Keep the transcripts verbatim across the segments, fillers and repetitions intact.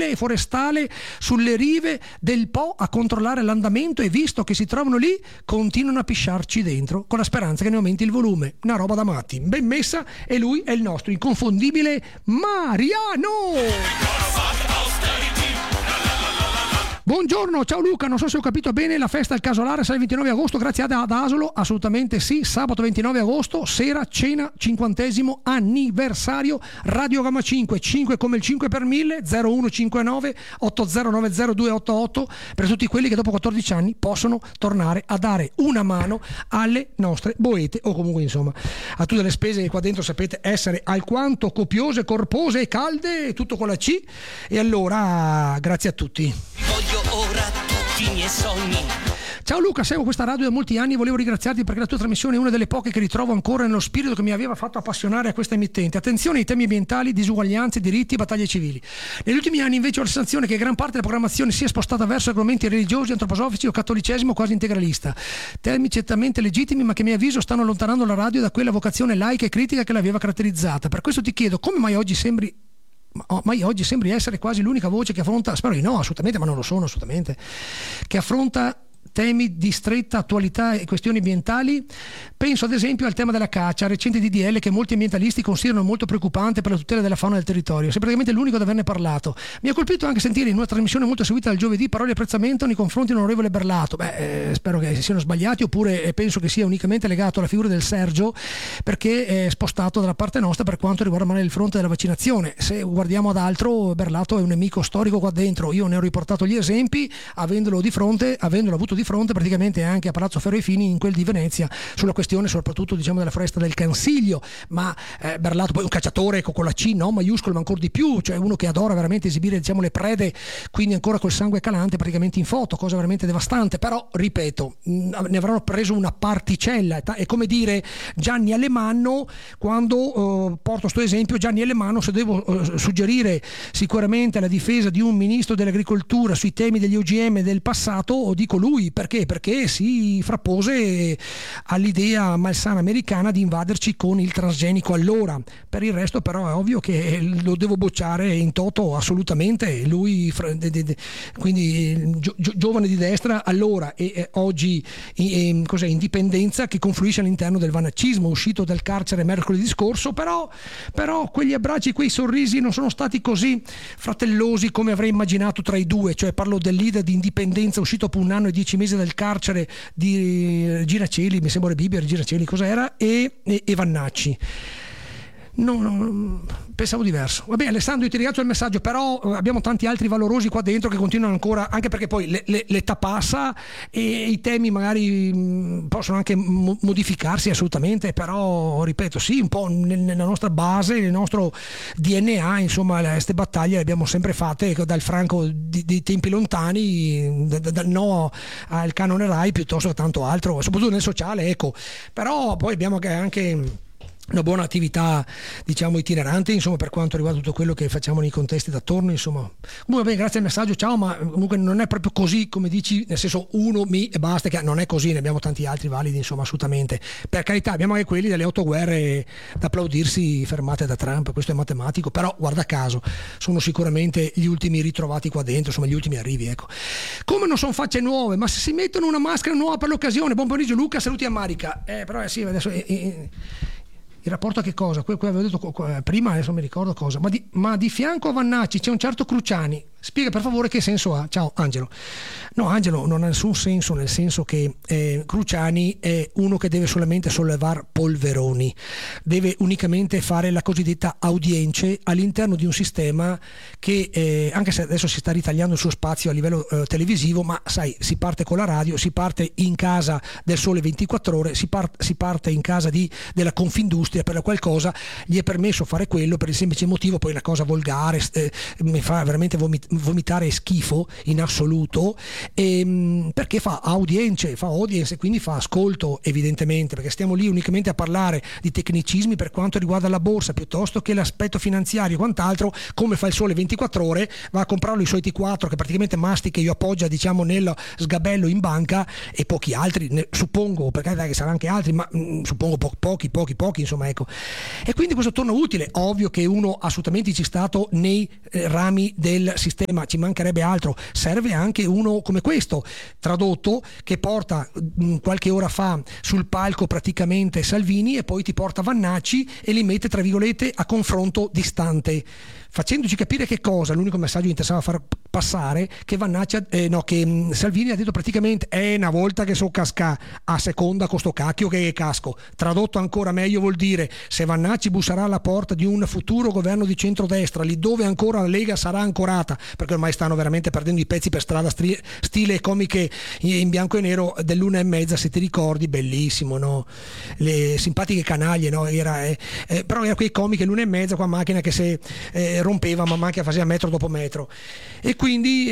vigile forestale sulle rive del Po a controllare l'andamento e visto che si trovano lì continuano a pisciarci dentro con la speranza che ne aumenti il volume. Una roba da matti, ben messa, e lui è il nostro inconfondibile Mariano. Buongiorno, ciao Luca, non so se ho capito bene, la festa al Casolare sarà il ventinove agosto, grazie ad, ad Asolo, assolutamente sì, sabato ventinove agosto, sera, cena, cinquantesimo anniversario, Radio Gamma cinque, cinque come il cinque per mille, zero uno cinque nove otto zero nove zero due otto otto, per tutti quelli che dopo quattordici anni possono tornare a dare una mano alle nostre boete, o comunque insomma a tutte le spese che qua dentro sapete essere alquanto copiose, corpose e calde, tutto con la C, e allora grazie a tutti. Ora tutti i miei sogni. Ciao Luca, seguo questa radio da molti anni e volevo ringraziarti perché la tua trasmissione è una delle poche che ritrovo ancora nello spirito che mi aveva fatto appassionare a questa emittente. Attenzione ai temi ambientali, disuguaglianze, diritti e battaglie civili. Negli ultimi anni invece ho la sensazione che gran parte della programmazione sia spostata verso argomenti religiosi, antroposofici o cattolicesimo quasi integralista. Temi certamente legittimi ma che a mio avviso stanno allontanando la radio da quella vocazione laica e critica che l'aveva caratterizzata. Per questo ti chiedo come mai oggi sembri ma io oggi sembri essere quasi l'unica voce che affronta, spero di no assolutamente, ma non lo sono assolutamente, che affronta temi di stretta attualità e questioni ambientali. Penso ad esempio al tema della caccia, recente D D L che molti ambientalisti considerano molto preoccupante per la tutela della fauna del territorio. Sei praticamente l'unico ad averne parlato. Mi ha colpito anche sentire in una trasmissione molto seguita dal giovedì parole di apprezzamento nei confronti dell'onorevole Berlato. Beh, eh, spero che siano sbagliati, oppure eh, penso che sia unicamente legato alla figura del Sergio, perché è spostato dalla parte nostra per quanto riguarda magari il fronte della vaccinazione. Se guardiamo ad altro, Berlato è un nemico storico qua dentro. Io ne ho riportato gli esempi, avendolo di fronte, avendolo avuto di fronte praticamente anche a Palazzo Ferro ai Fini, in quel di Venezia, sulla questione soprattutto diciamo della foresta del Cansiglio. Ma eh, Berlato poi un cacciatore con la C, no maiuscolo ma ancora di più, cioè uno che adora veramente esibire diciamo le prede, quindi ancora col sangue calante praticamente in foto, cosa veramente devastante. Però ripeto, mh, ne avranno preso una particella. È come dire Gianni Alemanno, quando eh, porto sto esempio, Gianni Alemanno, se devo eh, suggerire sicuramente la difesa di un ministro dell'agricoltura sui temi degli O G M del passato, dico lui. Perché? Perché si frappose all'idea malsana americana di invaderci con il transgenico allora. Per il resto però è ovvio che lo devo bocciare in toto assolutamente. Lui quindi gio, giovane di destra allora e, e oggi e, cos'è, indipendenza, che confluisce all'interno del vanacismo, uscito dal carcere mercoledì scorso. Però, però quegli abbracci, quei sorrisi non sono stati così fratellosi come avrei immaginato tra i due. Cioè parlo del leader di indipendenza uscito dopo un anno e dieci mesi dal carcere di Regina Coeli, mi sembra Bibi, Regina Coeli, cos'era, e, e, e Vannacci. No, no, pensavo diverso. Vabbè Alessandro, io ti ringrazio il messaggio, però abbiamo tanti altri valorosi qua dentro che continuano ancora, anche perché poi le, le, l'età passa e i temi magari mh, possono anche mo- modificarsi assolutamente, però ripeto sì, un po' nel, nella nostra base, nel nostro D N A, insomma queste battaglie le abbiamo sempre fatte dal Franco di, di tempi lontani, da, da, dal no al canone Rai piuttosto che tanto altro, soprattutto nel sociale, ecco. Però poi abbiamo anche una buona attività diciamo itinerante, insomma, per quanto riguarda tutto quello che facciamo nei contesti d'attorno, insomma. Comunque bene, grazie al messaggio, ciao. Ma comunque non è proprio così come dici, nel senso uno mi e basta, che non è così, ne abbiamo tanti altri validi, insomma, assolutamente. Per carità, abbiamo anche quelli delle otto guerre da applaudirsi fermate da Trump, questo è matematico, però guarda caso sono sicuramente gli ultimi ritrovati qua dentro, insomma gli ultimi arrivi, ecco. Come non sono facce nuove, ma se si mettono una maschera nuova per l'occasione. Buon pomeriggio Luca, saluti a Marica. Eh però eh, sì, adesso eh, eh, il rapporto a che cosa? Quello che avevo detto prima, adesso mi ricordo cosa. Ma di, ma di fianco a Vannacci c'è un certo Cruciani. Spiega per favore che senso ha. Ciao Angelo. No, Angelo non ha nessun senso, nel senso che eh, Cruciani è uno che deve solamente sollevar polveroni, deve unicamente fare la cosiddetta audience all'interno di un sistema che eh, anche se adesso si sta ritagliando il suo spazio a livello eh, televisivo, ma sai, si parte con la radio, si parte in casa del Sole ventiquattro ore, si, par- si parte in casa di, della Confindustria, per la qual cosa gli è permesso fare quello per il semplice motivo, poi una cosa volgare, eh, mi fa veramente vomit- vomitare schifo in assoluto, ehm, perché fa audience, fa audience e quindi fa ascolto, evidentemente, perché stiamo lì unicamente a parlare di tecnicismi per quanto riguarda la borsa piuttosto che l'aspetto finanziario e quant'altro. Come fa il Sole ventiquattro ore, va a comprarlo i suoi T quattro che praticamente mastica e io appoggia diciamo nel sgabello in banca, e pochi altri, ne, suppongo, perché che saranno anche altri, ma mh, suppongo po- pochi pochi pochi insomma, ecco. E quindi questo torna utile. Ovvio che uno assolutamente ci è stato nei eh, rami del sistema ma ci mancherebbe altro, serve anche uno come questo, tradotto, che porta mh, qualche ora fa sul palco praticamente Salvini e poi ti porta Vannacci e li mette tra virgolette a confronto distante, facendoci capire che cosa, l'unico messaggio che interessava far passare, che Vannacci, eh, no, che mh, Salvini ha detto praticamente è una volta che so casca a seconda con sto cacchio che casco. Tradotto ancora meglio vuol dire, se Vannacci busserà alla porta di un futuro governo di centrodestra, lì dove ancora la Lega sarà ancorata, perché ormai stanno veramente perdendo i pezzi per strada, stri- stile comiche in bianco e nero dell'una e mezza, se ti ricordi, bellissimo, no? Le simpatiche canaglie, no? Era, eh, eh, però era quei comiche l'una e mezza con macchina che se eh, rompeva man mano che faceva metro dopo metro, e quindi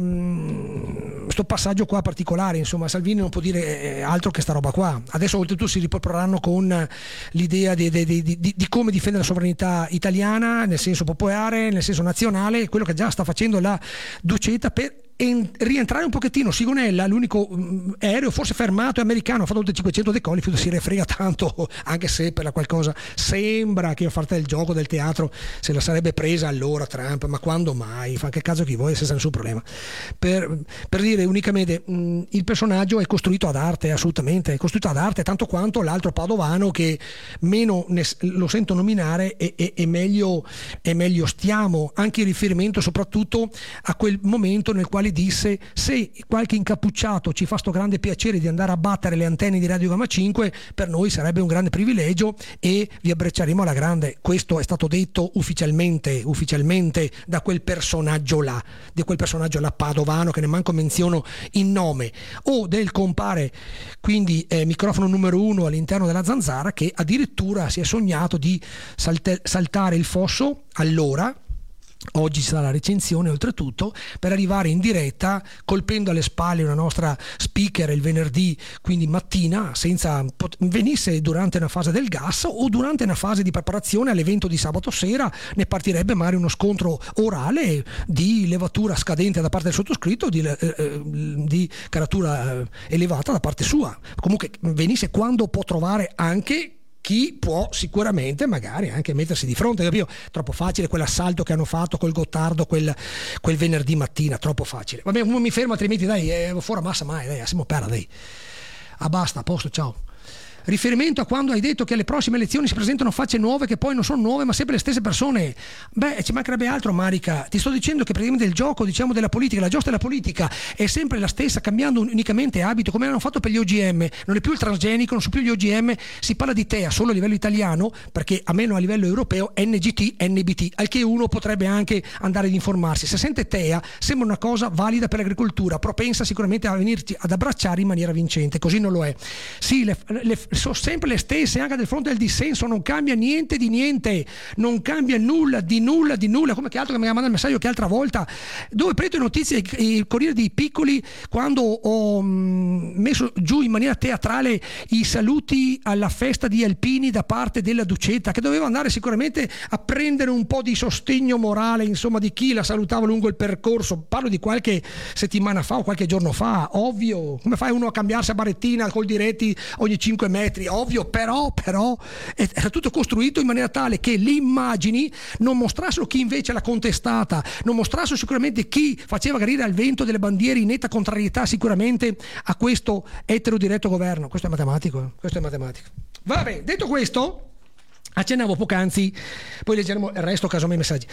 ehm, sto passaggio qua particolare, insomma Salvini non può dire altro che sta roba qua. Adesso oltretutto si riproporranno con l'idea di, di, di, di, di come difendere la sovranità italiana nel senso popolare, nel senso nazionale, quello che già sta facendo la Ducetta per en- rientrare un pochettino. Sigonella, l'unico mh, aereo forse fermato è americano, ha fatto oltre cinquecento decolli, si ne frega tanto, anche se per la qualcosa sembra che a parte del gioco del teatro se la sarebbe presa allora Trump, ma quando mai? Fa che caso chi vuoi, senza nessun problema. Per, per dire unicamente mh, il personaggio è costruito ad arte, assolutamente è costruito ad arte, tanto quanto l'altro Padovano, che meno ne, lo sento nominare e, e, e meglio e meglio stiamo, anche in riferimento soprattutto a quel momento nel quale disse: se qualche incappucciato ci fa sto grande piacere di andare a battere le antenne di Radio Gamma cinque, per noi sarebbe un grande privilegio e vi abbracceremo alla grande. Questo è stato detto ufficialmente ufficialmente da quel personaggio là, di quel personaggio là Padovano, che ne manco menziono il nome, o del compare quindi eh, microfono numero uno all'interno della Zanzara, che addirittura si è sognato di salte- saltare il fosso allora. Oggi sarà la recensione oltretutto, per arrivare in diretta colpendo alle spalle una nostra speaker il venerdì, quindi mattina, senza venisse durante una fase del gas o durante una fase di preparazione all'evento di sabato sera, ne partirebbe magari uno scontro orale di levatura scadente da parte del sottoscritto, di, eh, di caratura eh, elevata da parte sua. Comunque venisse quando può trovare anche chi può sicuramente magari anche mettersi di fronte, capito? Troppo facile quell'assalto che hanno fatto col Gottardo quel, quel venerdì mattina, troppo facile. Vabbè, mi fermo, altrimenti dai, eh, fuori massa mai, dai, siamo perra, dai. Ah, basta, a posto, ciao. Riferimento a quando hai detto che alle prossime elezioni si presentano facce nuove che poi non sono nuove ma sempre le stesse persone, beh, ci mancherebbe altro, Marica. Ti sto dicendo che praticamente il gioco, diciamo, della politica, la giostra della politica è sempre la stessa, cambiando unicamente abito, come hanno fatto per gli O G M. Non è più il transgenico, non sono più gli O G M, si parla di T E A solo a livello italiano, perché a meno a livello europeo N G T, N B T, al che uno potrebbe anche andare ad informarsi. Se sente T E A sembra una cosa valida per l'agricoltura, propensa sicuramente a venirci ad abbracciare in maniera vincente, così non lo è. Sì, le, le sono sempre le stesse anche del fronte del dissenso, non cambia niente di niente, non cambia nulla di nulla di nulla, come che altro che mi ha mandato il messaggio che altra volta, dove prendo notizie il Corriere dei Piccoli, quando ho mh, messo giù in maniera teatrale i saluti alla festa di Alpini da parte della Ducetta, che doveva andare sicuramente a prendere un po' di sostegno morale, insomma, di chi la salutava lungo il percorso. Parlo di qualche settimana fa o qualche giorno fa, ovvio, come fai uno a cambiarsi a barettina col diretti ogni cinque metri, ovvio, però, però era tutto costruito in maniera tale che le immagini non mostrassero chi invece l'ha contestata, non mostrassero sicuramente chi faceva gradire al vento delle bandiere in netta contrarietà sicuramente a questo eterodiretto governo. Questo è matematico, eh? Questo è matematico. Vabbè, detto questo, accennavo poc'anzi, poi leggeremo il resto caso mai messaggi.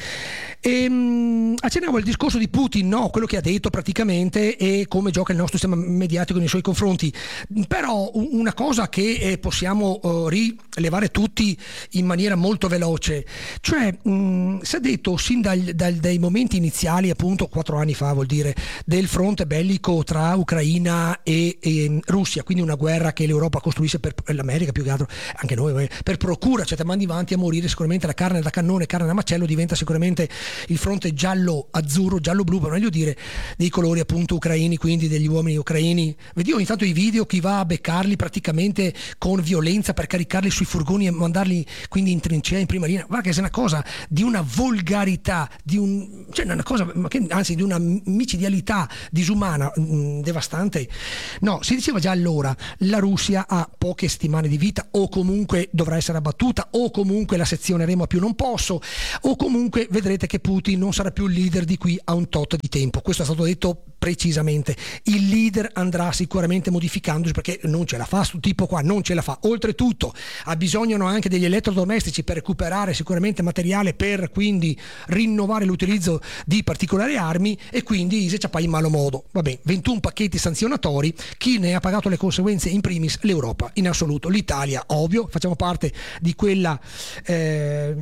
Ehm, accennavo il discorso di Putin, no, quello che ha detto praticamente e come gioca il nostro sistema mediatico nei suoi confronti. Però una cosa che eh, possiamo uh, rilevare tutti in maniera molto veloce, cioè mh, si è detto sin dal, dal, dai momenti iniziali, appunto quattro anni fa vuol dire, del fronte bellico tra Ucraina e, e Russia, quindi una guerra che l'Europa costruisce per l'America più che altro, anche noi, per procura, cioè mandi avanti a morire, sicuramente la carne da cannone, carne da macello diventa sicuramente il fronte giallo azzurro, giallo blu, per meglio dire, dei colori appunto ucraini, quindi degli uomini ucraini. Vedi ogni tanto i video, chi va a beccarli praticamente con violenza per caricarli sui furgoni e mandarli quindi in trincea, in prima linea. Guarda che è una cosa di una volgarità, di un, cioè una cosa, anzi di una micidialità disumana, mh, devastante. No, si diceva già allora, la Russia ha poche settimane di vita o comunque dovrà essere abbattuta o o comunque la sezioneremo a più non posso, o comunque vedrete che Putin non sarà più il leader di qui a un tot di tempo. Questo è stato detto precisamente. Il leader andrà sicuramente modificandosi, perché non ce la fa sto tipo qua, non ce la fa. Oltretutto ha bisogno anche degli elettrodomestici per recuperare sicuramente materiale, per quindi rinnovare l'utilizzo di particolari armi, e quindi se c'è in malo modo. Vabbè, ventuno pacchetti sanzionatori, chi ne ha pagato le conseguenze? In primis l'Europa, in assoluto. L'Italia, ovvio, facciamo parte di quella eh,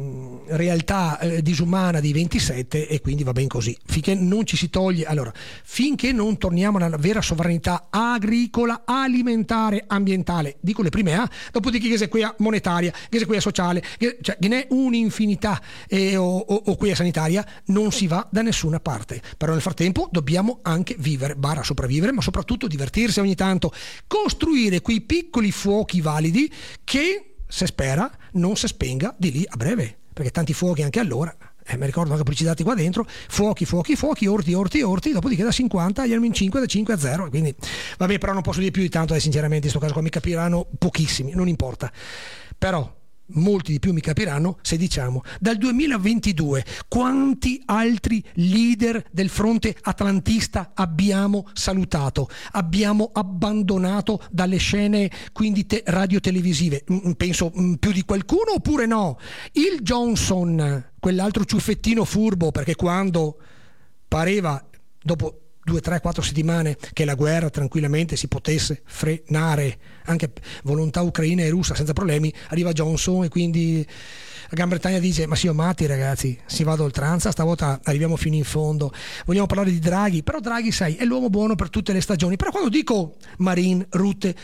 realtà eh, disumana di ventisette, e quindi va ben così. Finché non ci si toglie, allora, finché non torniamo alla vera sovranità agricola, alimentare, ambientale, dico le prime A, dopodiché che se qui monetaria, che se qui sociale, che, cioè che ne è un'infinità, eh, o, o, o qui sanitaria, non si va da nessuna parte. Però nel frattempo dobbiamo anche vivere, barra sopravvivere, ma soprattutto divertirsi ogni tanto, costruire quei piccoli fuochi validi che, se spera, non si spenga di lì a breve, perché tanti fuochi anche allora, eh, mi ricordo anche pubblicizzati qua dentro, fuochi, fuochi, fuochi, orti, orti, orti, dopodiché da cinquanta gli andiamo in cinque, da cinque a zero, quindi vabbè, però non posso dire più di tanto, eh, sinceramente in questo caso qua mi capiranno pochissimi, non importa, però molti di più mi capiranno se diciamo dal duemilaventidue quanti altri leader del fronte atlantista abbiamo salutato, abbiamo abbandonato dalle scene quindi te- radio-televisive. Penso più di qualcuno oppure no? Il Johnson, quell'altro ciuffettino furbo, perché quando pareva dopo due, tre, quattro settimane che la guerra tranquillamente si potesse frenare, anche volontà ucraina e russa senza problemi, arriva Johnson e quindi la Gran Bretagna dice: ma si matti ragazzi, si va ad oltranza, stavolta arriviamo fino in fondo. Vogliamo parlare di Draghi, però Draghi sai è l'uomo buono per tutte le stagioni. Però quando dico Marin, Rutte,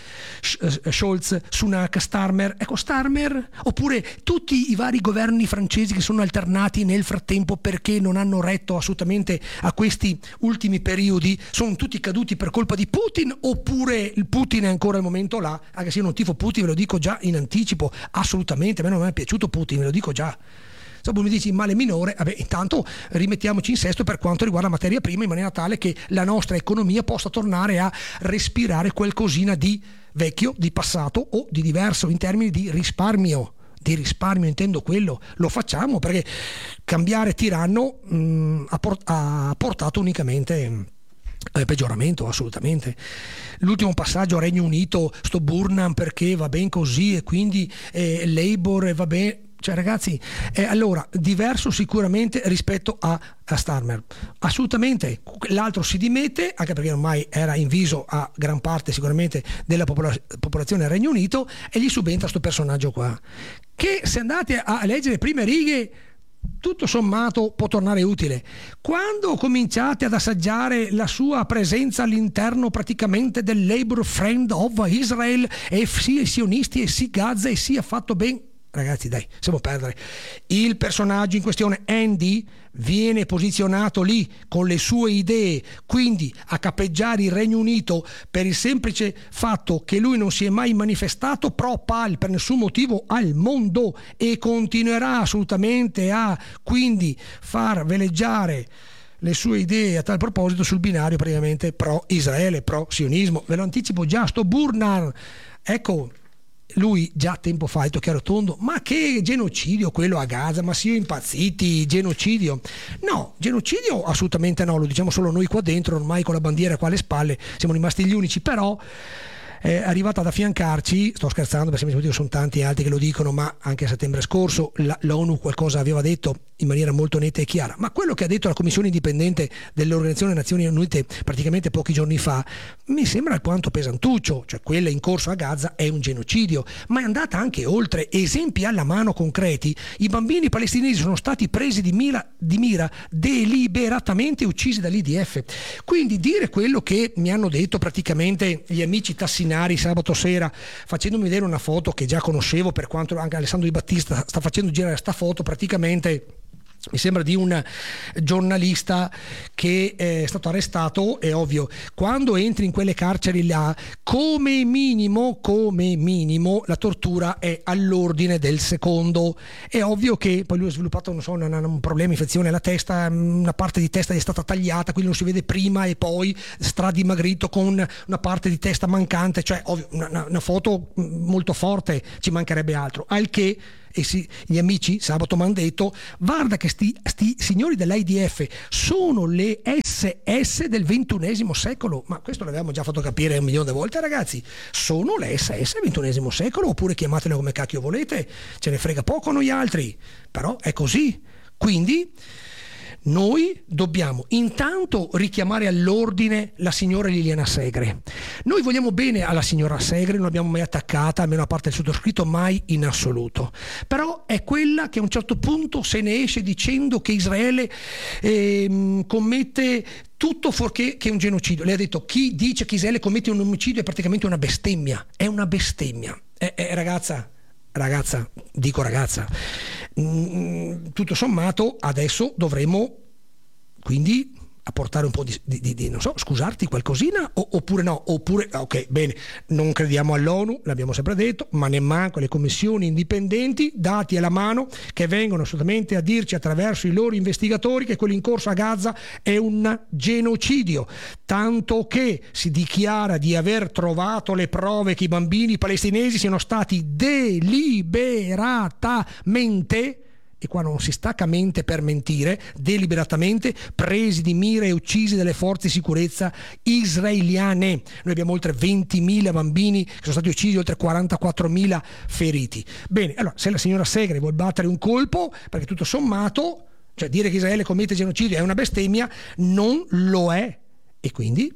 Scholz, Sunak, Starmer, ecco Starmer, oppure tutti i vari governi francesi che sono alternati nel frattempo perché non hanno retto assolutamente a questi ultimi periodi, sono tutti caduti per colpa di Putin, oppure il Putin è ancora al momento là? Anche se io non tifo Putin, ve lo dico già in anticipo, assolutamente, a me non mi è piaciuto Putin, ve lo dico già. Se mi dici male minore, vabbè, intanto rimettiamoci in sesto per quanto riguarda la materia prima, in maniera tale che la nostra economia possa tornare a respirare qualcosina di vecchio, di passato o di diverso in termini di risparmio. Di risparmio intendo quello, lo facciamo perché cambiare tiranno mh, ha, port- ha portato unicamente Eh, peggioramento, assolutamente. L'ultimo passaggio a Regno Unito, sto Burnham perché va ben così e quindi eh, Labour e va bene, cioè ragazzi, eh, allora diverso sicuramente rispetto a, a Starmer, assolutamente. L'altro si dimette anche perché ormai era inviso a gran parte sicuramente della popola- popolazione del Regno Unito, e gli subentra sto personaggio qua che, se andate a leggere le prime righe, tutto sommato può tornare utile. Quando cominciate ad assaggiare la sua presenza all'interno praticamente del Labour Friend of Israel, e sia i sionisti e sia Gaza e sia fatto ben, ragazzi dai, siamo a perdere. Il personaggio in questione, Andy, viene posizionato lì con le sue idee, quindi a capeggiare il Regno Unito per il semplice fatto che lui non si è mai manifestato pro pal per nessun motivo al mondo, e continuerà assolutamente a quindi far veleggiare le sue idee a tal proposito sul binario praticamente pro Israele, pro sionismo. Ve lo anticipo già, sto Burnham, ecco, lui già tempo fa ha detto chiaro tondo: ma che genocidio quello a Gaza, ma siamo impazziti, genocidio? No, genocidio assolutamente no, lo diciamo solo noi qua dentro, ormai con la bandiera qua alle spalle siamo rimasti gli unici. Però è arrivata ad affiancarci, sto scherzando per semplice motivo, sono tanti altri che lo dicono, ma anche a settembre scorso la, l'ONU qualcosa aveva detto in maniera molto netta e chiara, ma quello che ha detto la commissione indipendente dell'Organizzazione delle Nazioni Unite praticamente pochi giorni fa mi sembra alquanto pesantuccio, cioè quella in corso a Gaza è un genocidio, ma è andata anche oltre. Esempi alla mano concreti: i bambini palestinesi sono stati presi di mira, di mira deliberatamente uccisi dall'I D F. Quindi dire quello che mi hanno detto praticamente gli amici tassinari sabato sera, facendomi vedere una foto che già conoscevo, per quanto anche Alessandro Di Battista sta facendo girare sta foto, praticamente mi sembra di un giornalista che è stato arrestato. È ovvio, quando entri in quelle carceri là, come minimo come minimo la tortura è all'ordine del secondo. È ovvio che poi lui ha sviluppato, non so, un, un problema, infezione alla testa, una parte di testa gli è stata tagliata, quindi lo si vede prima e poi stradimagrito con una parte di testa mancante, cioè ovvio una, una foto molto forte, ci mancherebbe altro. Al che e si, gli amici sabato mi hanno detto guarda che sti, sti signori dell'I D F sono le S S del ventunesimo secolo, ma questo l'avevamo già fatto capire un milione di volte ragazzi, sono le S S del ventunesimo secolo, oppure chiamatele come cacchio volete, ce ne frega poco a noi altri, però è così. Quindi noi dobbiamo intanto richiamare all'ordine la signora Liliana Segre. Noi vogliamo bene alla signora Segre, non l'abbiamo mai attaccata, almeno a parte il sottoscritto, mai in assoluto. Però è quella che a un certo punto se ne esce dicendo che Israele eh, commette tutto fuorché che un genocidio. Lei ha detto chi dice che Israele commette un omicidio è praticamente una bestemmia, è una bestemmia. Eh, eh, ragazza, ragazza, dico ragazza, mm, tutto sommato adesso dovremo quindi apportare un po' di, di, di, di non so, scusarti qualcosina o, oppure no, oppure ok, bene, non crediamo all'ONU, l'abbiamo sempre detto, ma nemmanco alle commissioni indipendenti dati alla mano che vengono assolutamente a dirci attraverso i loro investigatori che quello in corso a Gaza è un genocidio, tanto che si dichiara di aver trovato le prove che i bambini palestinesi siano stati deliberatamente, e qua non si stacca mente per mentire, deliberatamente presi di mira e uccisi dalle forze di sicurezza israeliane. Noi abbiamo oltre ventimila bambini che sono stati uccisi, oltre quarantaquattromila feriti. Bene, allora se la signora Segre vuol battere un colpo, perché tutto sommato, cioè dire che Israele commette genocidio è una bestemmia, non lo è, e quindi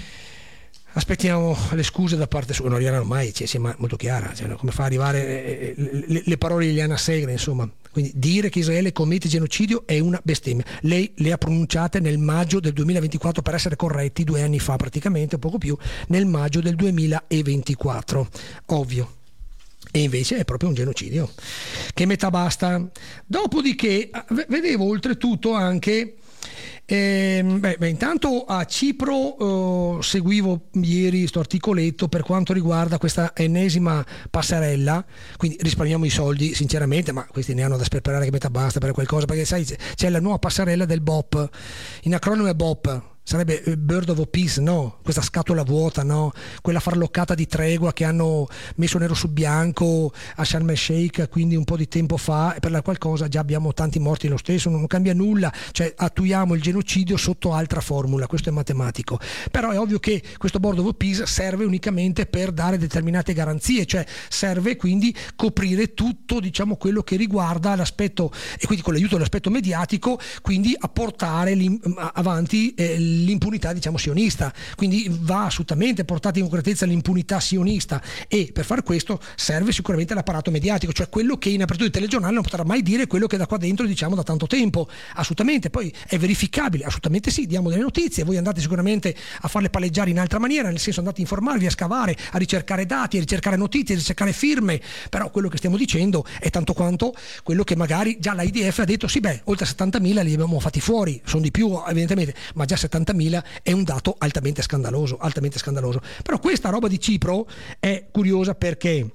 aspettiamo le scuse da parte sua, non arriveranno mai, cioè, sia molto chiara, cioè, come fa a arrivare le, le, le parole di Liliana Segre, insomma. Quindi dire che Israele commette genocidio è una bestemmia. Lei le ha pronunciate nel maggio del duemilaventiquattro, per essere corretti, due anni fa praticamente, un poco più, nel maggio del duemilaventiquattro, ovvio. E invece è proprio un genocidio. Che metà basta. Dopodiché vedevo oltretutto anche Eh, beh, beh, intanto a Cipro eh, seguivo ieri sto articoletto per quanto riguarda questa ennesima passerella, quindi risparmiamo i soldi sinceramente, ma questi ne hanno da sperperare che metà basta per qualcosa, perché sai c'è la nuova passerella del B O P, in acronimo è B O P, sarebbe Bird of Peace, no? Questa scatola vuota, no? Quella farloccata di tregua che hanno messo nero su bianco a Sharm el Sheikh, quindi un po' di tempo fa, e per la qualcosa già abbiamo tanti morti lo stesso, non cambia nulla, cioè attuiamo il genocidio sotto altra formula, questo è matematico. Però è ovvio che questo Bird of Peace serve unicamente per dare determinate garanzie, cioè serve quindi coprire tutto, diciamo, quello che riguarda l'aspetto, e quindi con l'aiuto dell'aspetto mediatico, quindi a portare avanti eh, l'impunità, diciamo, sionista. Quindi va assolutamente portata in concretezza l'impunità sionista, e per far questo serve sicuramente l'apparato mediatico, cioè quello che in apertura di telegiornale non potrà mai dire quello che da qua dentro diciamo da tanto tempo, assolutamente. Poi è verificabile, assolutamente sì, diamo delle notizie, voi andate sicuramente a farle palleggiare in altra maniera, nel senso andate a informarvi, a scavare, a ricercare dati, a ricercare notizie, a ricercare firme, però quello che stiamo dicendo è tanto quanto quello che magari già l'I D F ha detto, sì beh, oltre settantamila li abbiamo fatti fuori, sono di più evidentemente, ma già settantamila è un dato altamente scandaloso, altamente scandaloso. Però questa roba di Cipro è curiosa perché,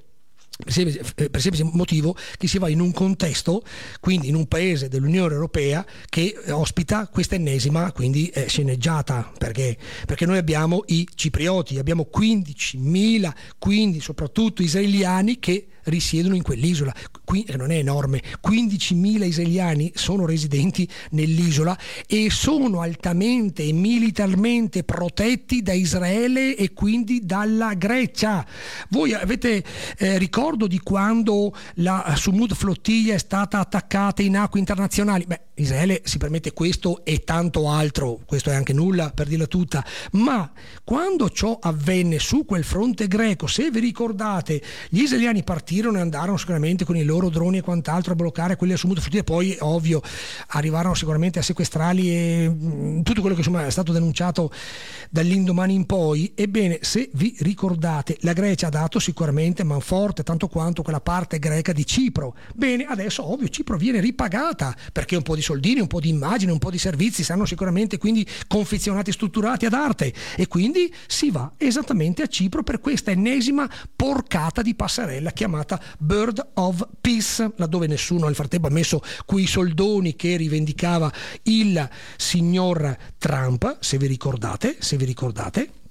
per il semplice motivo che si va in un contesto, quindi in un paese dell'Unione Europea che ospita questa ennesima quindi eh, sceneggiata, perché perché noi abbiamo i ciprioti, abbiamo quindicimila, quindi soprattutto israeliani che risiedono in quell'isola, qui non è enorme, quindicimila israeliani sono residenti nell'isola e sono altamente e militarmente protetti da Israele e quindi dalla Grecia. Voi avete eh, ricordo di quando la Sumud flottiglia è stata attaccata in acque internazionali? Beh, Israele si permette questo e tanto altro, questo è anche nulla per dirla tutta, ma quando ciò avvenne su quel fronte greco, se vi ricordate, gli israeliani partirono e andarono sicuramente con i loro droni e quant'altro a bloccare quelli a Sumud flottiglia, poi ovvio arrivarono sicuramente a sequestrarli e mh, tutto quello che insomma è stato denunciato dall'indomani in poi. Ebbene, se vi ricordate, la Grecia ha dato sicuramente manforte tanto quanto quella parte greca di Cipro. Bene, adesso ovvio Cipro viene ripagata perché un po' di soldini, un po' di immagini, un po' di servizi saranno sicuramente quindi confezionati, strutturati ad arte, e quindi si va esattamente a Cipro per questa ennesima porcata di passerella chiamata Bird of Peace, laddove nessuno nel frattempo ha messo quei soldoni che rivendicava il signor Trump, se vi ricordate, se vi ricordate.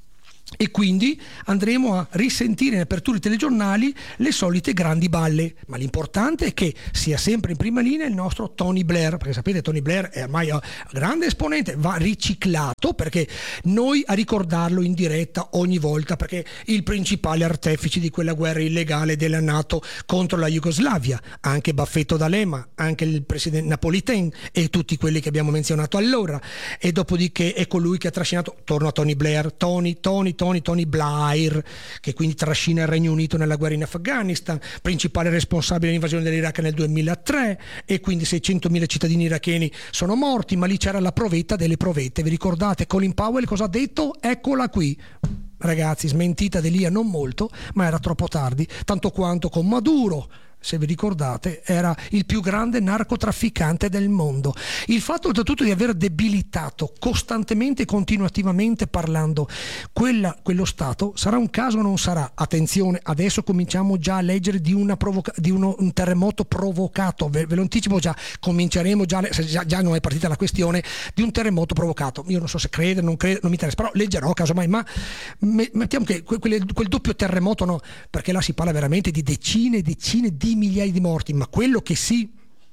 e quindi andremo a risentire in aperture telegiornali le solite grandi balle, ma l'importante è che sia sempre in prima linea il nostro Tony Blair, perché sapete Tony Blair è ormai un grande esponente, va riciclato perché noi a ricordarlo in diretta ogni volta, perché il principale artefice di quella guerra illegale della NATO contro la Jugoslavia, anche Baffetto D'Alema, anche il presidente Napolitain e tutti quelli che abbiamo menzionato allora, e dopodiché è colui che ha trascinato, torno a Tony Blair, Tony, Tony, Tony Tony, Tony Blair, che quindi trascina il Regno Unito nella guerra in Afghanistan, principale responsabile dell'invasione dell'Iraq nel duemilatré, e quindi seicentomila cittadini iracheni sono morti, ma lì c'era la provetta delle provette. Vi ricordate Colin Powell cosa ha detto? Eccola qui. Ragazzi, smentita di lì a non molto, ma era troppo tardi, tanto quanto con Maduro, se vi ricordate, era il più grande narcotrafficante del mondo. Il fatto oltretutto di aver debilitato costantemente e continuativamente parlando quella, quello Stato, sarà un caso o non sarà? Attenzione, adesso cominciamo già a leggere di, una provoca- di uno, un terremoto provocato, ve, ve lo anticipo già, cominceremo già, già, già non è partita la questione di un terremoto provocato. Io non so se crede, non crede, non mi interessa, però leggerò casomai, ma mettiamo che quel, quel doppio terremoto no, perché là si parla veramente di decine e decine di migliaia di morti, ma quello che si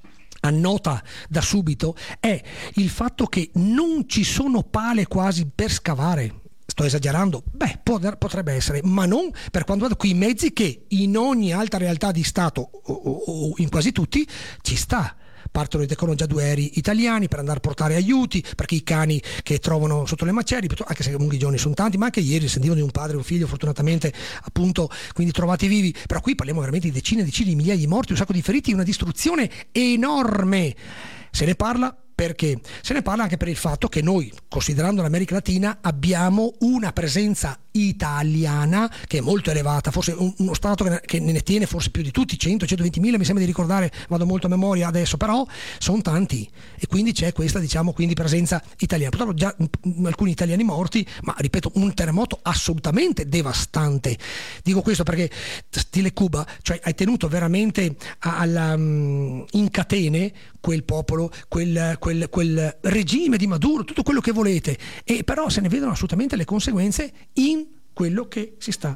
annota da subito è il fatto che non ci sono pale quasi per scavare. Sto esagerando? Beh, potrebbe essere, ma non per quanto riguarda quei mezzi che in ogni altra realtà di Stato o, o, o in quasi tutti ci sta. Partono e decollano già due aerei italiani per andare a portare aiuti, perché i cani che trovano sotto le macerie, anche se comunque i giorni sono tanti, ma anche ieri sentivano di un padre e un figlio fortunatamente appunto quindi trovati vivi, però qui parliamo veramente di decine e decine di migliaia di morti, un sacco di feriti, una distruzione enorme. Se ne parla perché? Se ne parla anche per il fatto che noi, considerando l'America Latina, abbiamo una presenza italiana che è molto elevata, forse uno Stato che ne tiene forse più di tutti, cento centoventimila mi sembra di ricordare, vado molto a memoria adesso, però sono tanti e quindi c'è questa diciamo quindi presenza italiana. Purtroppo già alcuni italiani morti, ma ripeto un terremoto assolutamente devastante. Dico questo perché stile Cuba, cioè hai tenuto veramente alla, in catene quel popolo, quel, quel, quel regime di Maduro, tutto quello che volete, e però se ne vedono assolutamente le conseguenze in quello che si sta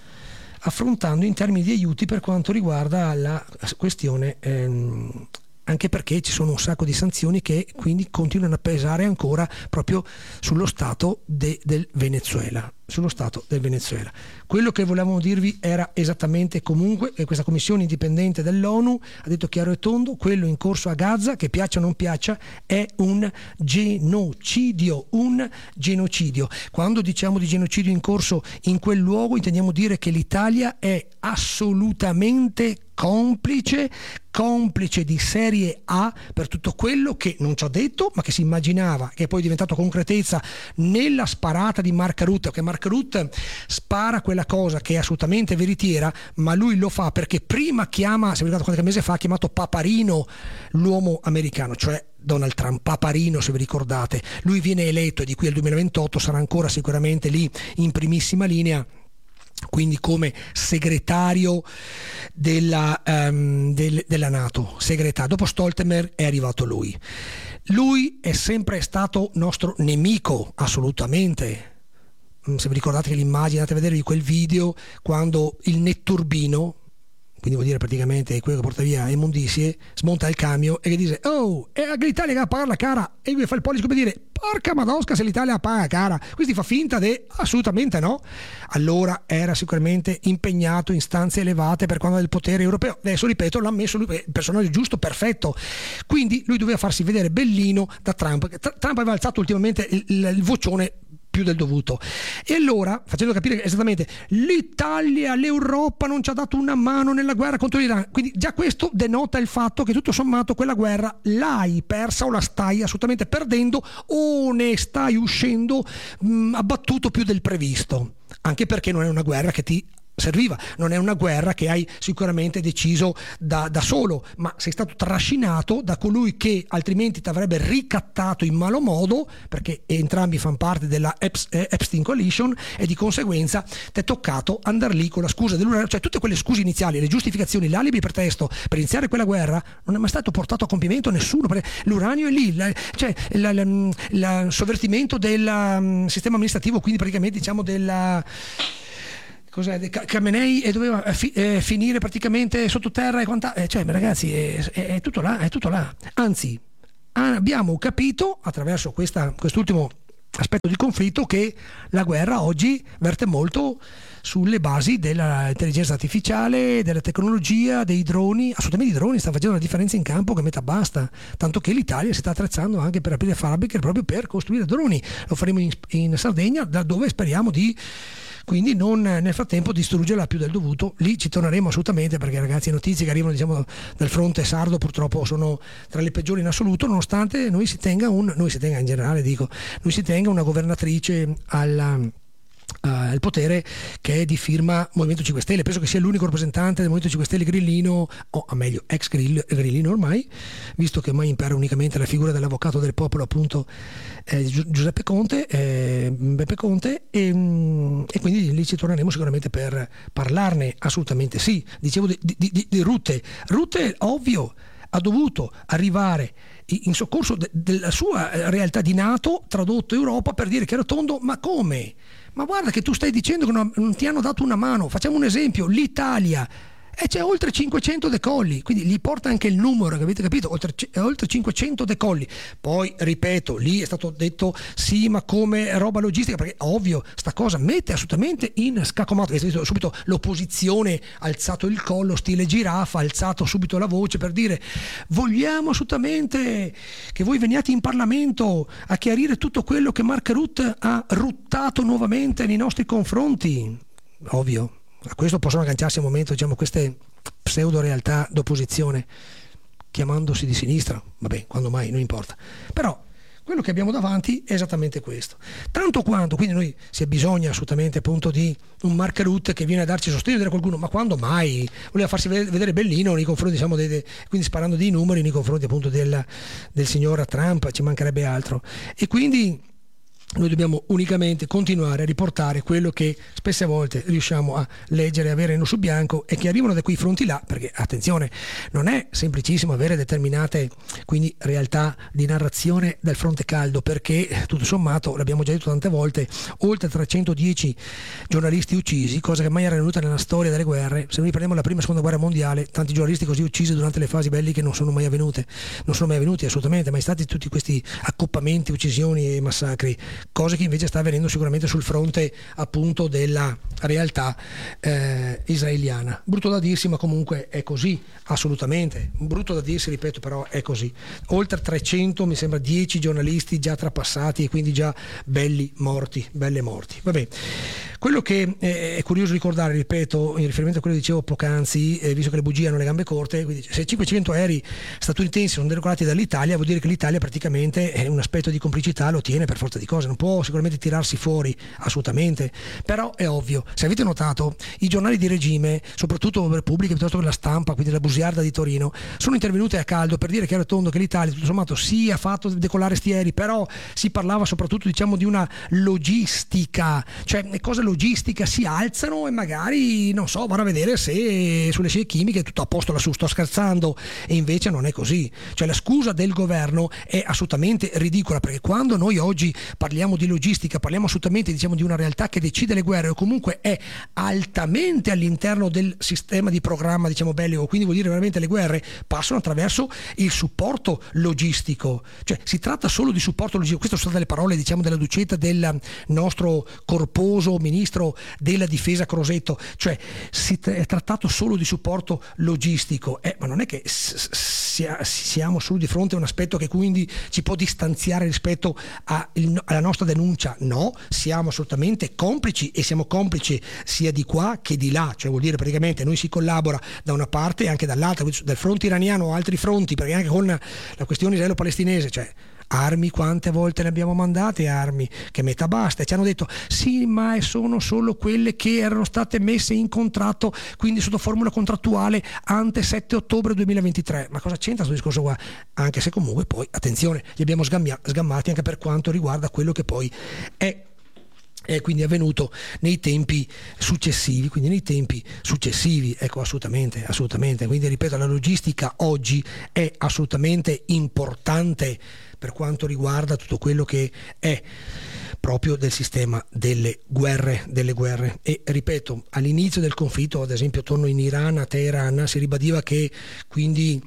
affrontando in termini di aiuti per quanto riguarda la questione, ehm, anche perché ci sono un sacco di sanzioni che quindi continuano a pesare ancora proprio sullo Stato de, del Venezuela. sullo Stato del Venezuela. Quello che volevamo dirvi era esattamente comunque che questa commissione indipendente dell'ONU ha detto chiaro e tondo, quello in corso a Gaza, che piaccia o non piaccia, è un genocidio, un genocidio. Quando diciamo di genocidio in corso in quel luogo intendiamo dire che l'Italia è assolutamente complice, complice di serie A per tutto quello che non ci ha detto, ma che si immaginava, che è poi diventato concretezza nella sparata di Mark Rutte, che Mark Rutte spara quella cosa che è assolutamente veritiera, ma lui lo fa perché prima chiama, se vi ricordate qualche mese fa, ha chiamato Paparino l'uomo americano, cioè Donald Trump, Paparino se vi ricordate. Lui viene eletto, di qui al duemilaventotto sarà ancora sicuramente lì in primissima linea, quindi come segretario della, um, del, della NATO, segretario. Dopo Stoltenberg è arrivato lui. Lui è sempre stato nostro nemico, assolutamente. Se vi ricordate che l'immagine, andate a vedere di quel video, quando il netturbino, quindi vuol dire praticamente quello che porta via immondizie, smonta il camion e che dice oh, è l'Italia che va a pagare la cara, e lui fa il pollice come dire porca madosca se l'Italia paga cara, questi fa finta di assolutamente no. Allora era sicuramente impegnato in stanze elevate per quanto del potere europeo, adesso ripeto l'ha messo lui, il personaggio giusto, perfetto, quindi lui doveva farsi vedere bellino da Trump. Trump aveva alzato ultimamente il, il, il vocione più del dovuto, e allora facendo capire esattamente l'Italia, l'Europa non ci ha dato una mano nella guerra contro l'Iran, quindi già questo denota il fatto che tutto sommato quella guerra l'hai persa o la stai assolutamente perdendo o ne stai uscendo mh, abbattuto più del previsto, anche perché non è una guerra che ti serviva, non è una guerra che hai sicuramente deciso da, da solo, ma sei stato trascinato da colui che altrimenti ti avrebbe ricattato in malo modo, perché entrambi fanno parte della Epstein Coalition, e di conseguenza ti è toccato andare lì con la scusa dell'uranio. Cioè tutte quelle scuse iniziali, le giustificazioni, l'alibi pretesto per iniziare quella guerra non è mai stato portato a compimento nessuno, perché l'uranio è lì, la, cioè il sovvertimento del um, sistema amministrativo, quindi praticamente diciamo della cos'è, Khamenei, e doveva fi, eh, finire praticamente sottoterra e quant'altro, eh, cioè ragazzi è, è, è tutto là, è tutto là. Anzi, abbiamo capito attraverso questa, quest'ultimo aspetto di conflitto che la guerra oggi verte molto sulle basi dell'intelligenza artificiale, della tecnologia, dei droni. Assolutamente i droni stanno facendo una differenza in campo che metà basta, tanto che l'Italia si sta attrezzando anche per aprire fabbriche proprio per costruire droni. Lo faremo in, in Sardegna, da dove speriamo di quindi non nel frattempo distruggerla più del dovuto. Lì ci torneremo assolutamente, perché ragazzi le notizie che arrivano diciamo dal fronte sardo purtroppo sono tra le peggiori in assoluto, nonostante noi si tenga un noi si tenga in generale dico noi si tenga una governatrice alla Uh, il potere che è di firma Movimento cinque Stelle. Penso che sia l'unico rappresentante del Movimento cinque Stelle grillino, o a meglio ex grill, grillino ormai, visto che ormai impera unicamente la figura dell'avvocato del popolo, appunto eh, Giuseppe Conte, eh, Beppe Conte, e, mm, e quindi lì ci torneremo sicuramente per parlarne. Assolutamente sì. Dicevo di, di, di, di Rutte Rutte ovvio ha dovuto arrivare in soccorso de- della sua realtà di NATO, tradotto Europa, per dire che era tondo. Ma come? Ma guarda che tu stai dicendo che non, non ti hanno dato una mano. Facciamo un esempio: l'Italia, e c'è oltre cinquecento decolli, quindi gli porta anche il numero, avete capito? Oltre, oltre cinquecento decolli. Poi ripeto, lì è stato detto sì, ma come roba logistica, perché ovvio sta cosa mette assolutamente in scaccomato. Avete visto subito l'opposizione ha alzato il collo stile giraffa, ha alzato subito la voce per dire vogliamo assolutamente che voi veniate in Parlamento a chiarire tutto quello che Mark Rutte ha ruttato nuovamente nei nostri confronti. Ovvio. A questo possono agganciarsi a un momento, diciamo, queste pseudo realtà d'opposizione chiamandosi di sinistra, vabbè, quando mai, non importa. Però quello che abbiamo davanti è esattamente questo. Tanto quanto, quindi noi si bisogna assolutamente appunto di un Mark Rutte che viene a darci sostegno, dire qualcuno, ma quando mai voleva farsi vedere bellino nei confronti, diciamo, dei, dei, quindi sparando dei numeri nei confronti appunto del, del signor Trump, ci mancherebbe altro. E quindi noi dobbiamo unicamente continuare a riportare quello che spesse volte riusciamo a leggere e avere nero su bianco, e che arrivano da quei fronti là, perché attenzione, non è semplicissimo avere determinate quindi realtà di narrazione dal fronte caldo, perché tutto sommato, l'abbiamo già detto tante volte, oltre trecentodieci giornalisti uccisi, cosa che mai era venuta nella storia delle guerre. Se noi prendiamo la prima e seconda guerra mondiale, tanti giornalisti così uccisi durante le fasi belliche non sono mai avvenute, non sono mai avvenuti assolutamente, mai stati tutti questi accoppamenti, uccisioni e massacri, cose che invece sta avvenendo sicuramente sul fronte appunto della realtà eh, israeliana. Brutto da dirsi, ma comunque è così, assolutamente. Brutto da dirsi, ripeto, però è così. Oltre trecento, mi sembra dieci giornalisti già trapassati, e quindi già belli morti, belle morti. Vabbè. Quello che è curioso ricordare, ripeto, in riferimento a quello che dicevo poc'anzi, eh, visto che le bugie hanno le gambe corte, quindi se cinquecento aerei statunitensi sono decollati dall'Italia, vuol dire che l'Italia praticamente è un aspetto di complicità lo tiene per forza di cose, non può sicuramente tirarsi fuori assolutamente. Però è ovvio, se avete notato, i giornali di regime, soprattutto Repubblica piuttosto che La Stampa, quindi la bugiarda di Torino, sono intervenute a caldo per dire che era tondo che l'Italia tutto sommato sì ha fatto decollare sti aerei, però si parlava soprattutto, diciamo, di una logistica, cioè le cose logistica si alzano e magari, non so, vanno a vedere se sulle scie chimiche è tutto a posto lassù. Sto scherzando, e invece non è così. Cioè la scusa del governo è assolutamente ridicola, perché quando noi oggi parliamo di logistica, parliamo assolutamente, diciamo, di una realtà che decide le guerre, o comunque è altamente all'interno del sistema di programma, diciamo, bellico, quindi vuol dire veramente le guerre passano attraverso il supporto logistico. Cioè si tratta solo di supporto logistico. Queste sono state le parole, diciamo, della ducetta del nostro corposo ministro della difesa Crosetto, cioè si è trattato solo di supporto logistico, eh, ma non è che s- sia, siamo solo di fronte a un aspetto che quindi ci può distanziare rispetto a il, alla nostra denuncia. No, siamo assolutamente complici, e siamo complici sia di qua che di là, cioè vuol dire praticamente noi si collabora da una parte e anche dall'altra, dal fronte iraniano o altri fronti, perché anche con la questione israelo-palestinese, cioè armi, quante volte ne abbiamo mandate armi, che metà basta, e ci hanno detto sì, ma sono solo quelle che erano state messe in contratto, quindi sotto formula contrattuale ante sette ottobre duemilaventitré. Ma cosa c'entra questo discorso qua? Anche se comunque poi, attenzione, li abbiamo sgammia- sgammati anche per quanto riguarda quello che poi è è quindi avvenuto nei tempi successivi, quindi nei tempi successivi, ecco, assolutamente, assolutamente. Quindi ripeto, la logistica oggi è assolutamente importante per quanto riguarda tutto quello che è proprio del sistema delle guerre, delle guerre. E ripeto, all'inizio del conflitto, ad esempio, torno in Iran, a Teheran, si ribadiva che quindi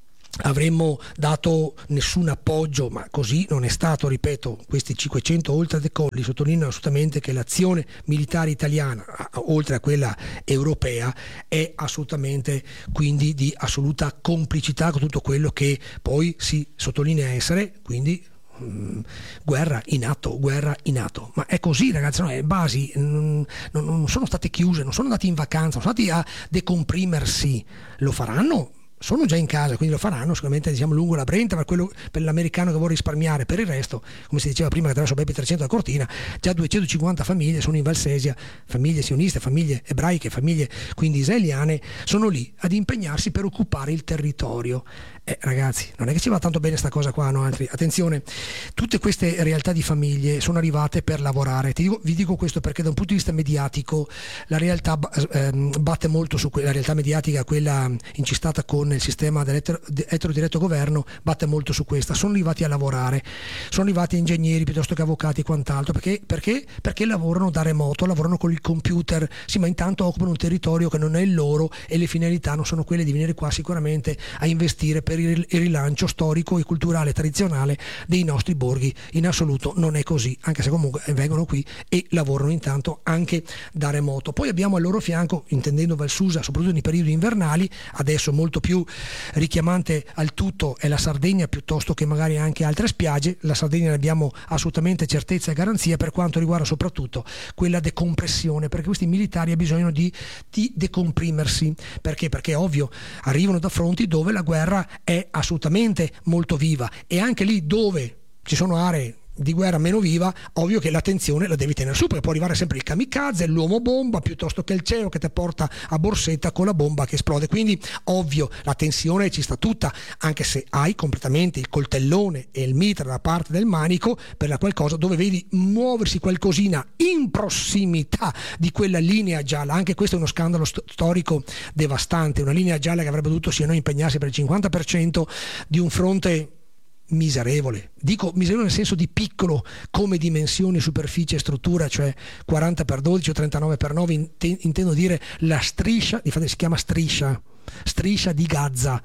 avremmo dato nessun appoggio, ma così non è stato. Ripeto, questi cinquecento oltre decolli sottolineano assolutamente che l'azione militare italiana, oltre a quella europea, è assolutamente quindi di assoluta complicità con tutto quello che poi si sottolinea essere quindi mh, guerra in atto, guerra in atto. Ma è così, ragazzi, no? Le basi non, non, non sono state chiuse, non sono andati in vacanza, non sono andati a decomprimersi, lo faranno. Sono già in casa, quindi lo faranno sicuramente, diciamo, lungo la Brenta, per quello, per l'americano che vuole risparmiare. Per il resto, come si diceva prima, che attraverso Bepi trecento a Cortina, già duecentocinquanta famiglie sono in Valsesia, famiglie sioniste, famiglie ebraiche, famiglie quindi israeliane, sono lì ad impegnarsi per occupare il territorio. Eh, ragazzi, non è che ci va tanto bene sta cosa qua, no? Altri, attenzione, tutte queste realtà di famiglie sono arrivate per lavorare. Ti dico, vi dico questo perché da un punto di vista mediatico la realtà ehm, batte molto su quella realtà mediatica, quella incistata con il sistema dell'eterodiretto governo, batte molto su questa. Sono arrivati a lavorare, sono arrivati ingegneri piuttosto che avvocati e quant'altro, perché, perché? perché lavorano da remoto, lavorano con il computer, sì, ma intanto occupano un territorio che non è il loro e le finalità non sono quelle di venire qua sicuramente a investire per il rilancio storico e culturale tradizionale dei nostri borghi. In assoluto non è così, anche se comunque vengono qui e lavorano intanto anche da remoto. Poi abbiamo al loro fianco, intendendo Valsusa, soprattutto nei periodi invernali, adesso molto più richiamante al tutto è la Sardegna piuttosto che magari anche altre spiagge. La Sardegna ne abbiamo assolutamente certezza e garanzia per quanto riguarda soprattutto quella decompressione, perché questi militari hanno bisogno di, di decomprimersi. Perché? Perché ovvio, arrivano da fronti dove la guerra è assolutamente molto viva, e anche lì dove ci sono aree di guerra meno viva, ovvio che l'attenzione la devi tenere su, perché può arrivare sempre il kamikaze, l'uomo bomba, piuttosto che il cielo che ti porta a Borsetta con la bomba che esplode. Quindi ovvio, la tensione ci sta tutta, anche se hai completamente il coltellone e il mitra da parte del manico per la qualcosa dove vedi muoversi qualcosina in prossimità di quella linea gialla. Anche questo è uno scandalo st- storico devastante, una linea gialla che avrebbe dovuto sia noi impegnarsi per il cinquanta per cento di un fronte miserevole. Dico miserevole nel senso di piccolo come dimensioni, superficie e struttura, cioè quaranta per dodici o trentanove per nove, intendo dire la striscia, infatti si chiama striscia, striscia di Gaza,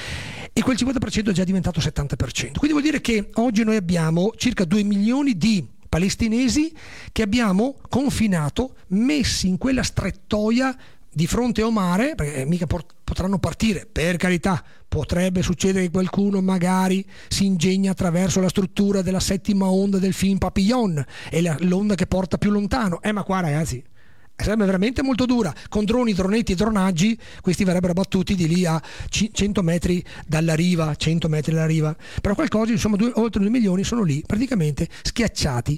e quel cinquanta per cento è già diventato settanta per cento. Quindi vuol dire che oggi noi abbiamo circa due milioni di palestinesi che abbiamo confinato, messi in quella strettoia di fronte o mare, perché mica port- potranno partire, per carità. Potrebbe succedere che qualcuno magari si ingegna attraverso la struttura della settima onda del film Papillon, e la, l'onda che porta più lontano. Eh ma qua, ragazzi, sarebbe veramente molto dura. Con droni, dronetti e dronaggi, questi verrebbero battuti di lì a cento metri dalla riva, cento metri dalla riva. Però qualcosa, insomma, due, oltre due milioni sono lì praticamente schiacciati,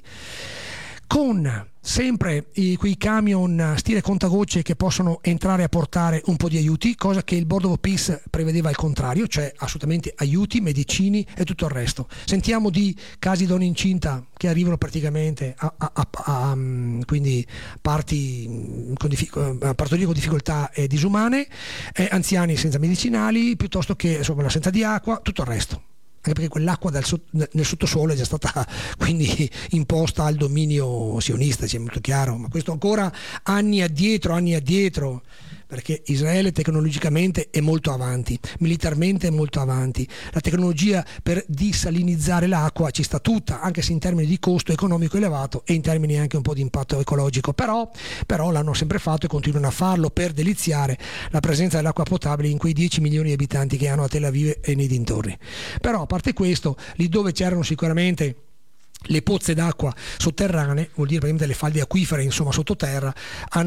con sempre i, quei camion stile contagocce che possono entrare a portare un po' di aiuti, cosa che il Board of Peace prevedeva al contrario, cioè assolutamente aiuti, medicini e tutto il resto. Sentiamo di casi di donne incinta che arrivano praticamente a, a, a, a quindi parti con diffic- a partorire con difficoltà eh, disumane, eh, anziani senza medicinali, piuttosto che insomma l'assenza di acqua, tutto il resto. Anche perché quell'acqua dal, nel sottosuolo è già stata quindi imposta al dominio sionista, ci è molto chiaro, ma questo ancora anni addietro, anni addietro, perché Israele tecnologicamente è molto avanti, militarmente è molto avanti, la tecnologia per disalinizzare l'acqua ci sta tutta, anche se in termini di costo economico elevato e in termini anche un po' di impatto ecologico, però, però l'hanno sempre fatto e continuano a farlo per deliziare la presenza dell'acqua potabile in quei dieci milioni di abitanti che hanno a Tel Aviv e nei dintorni. Però a parte questo, lì dove c'erano sicuramente le pozze d'acqua sotterranee, vuol dire praticamente le falde acquifere insomma sottoterra, hanno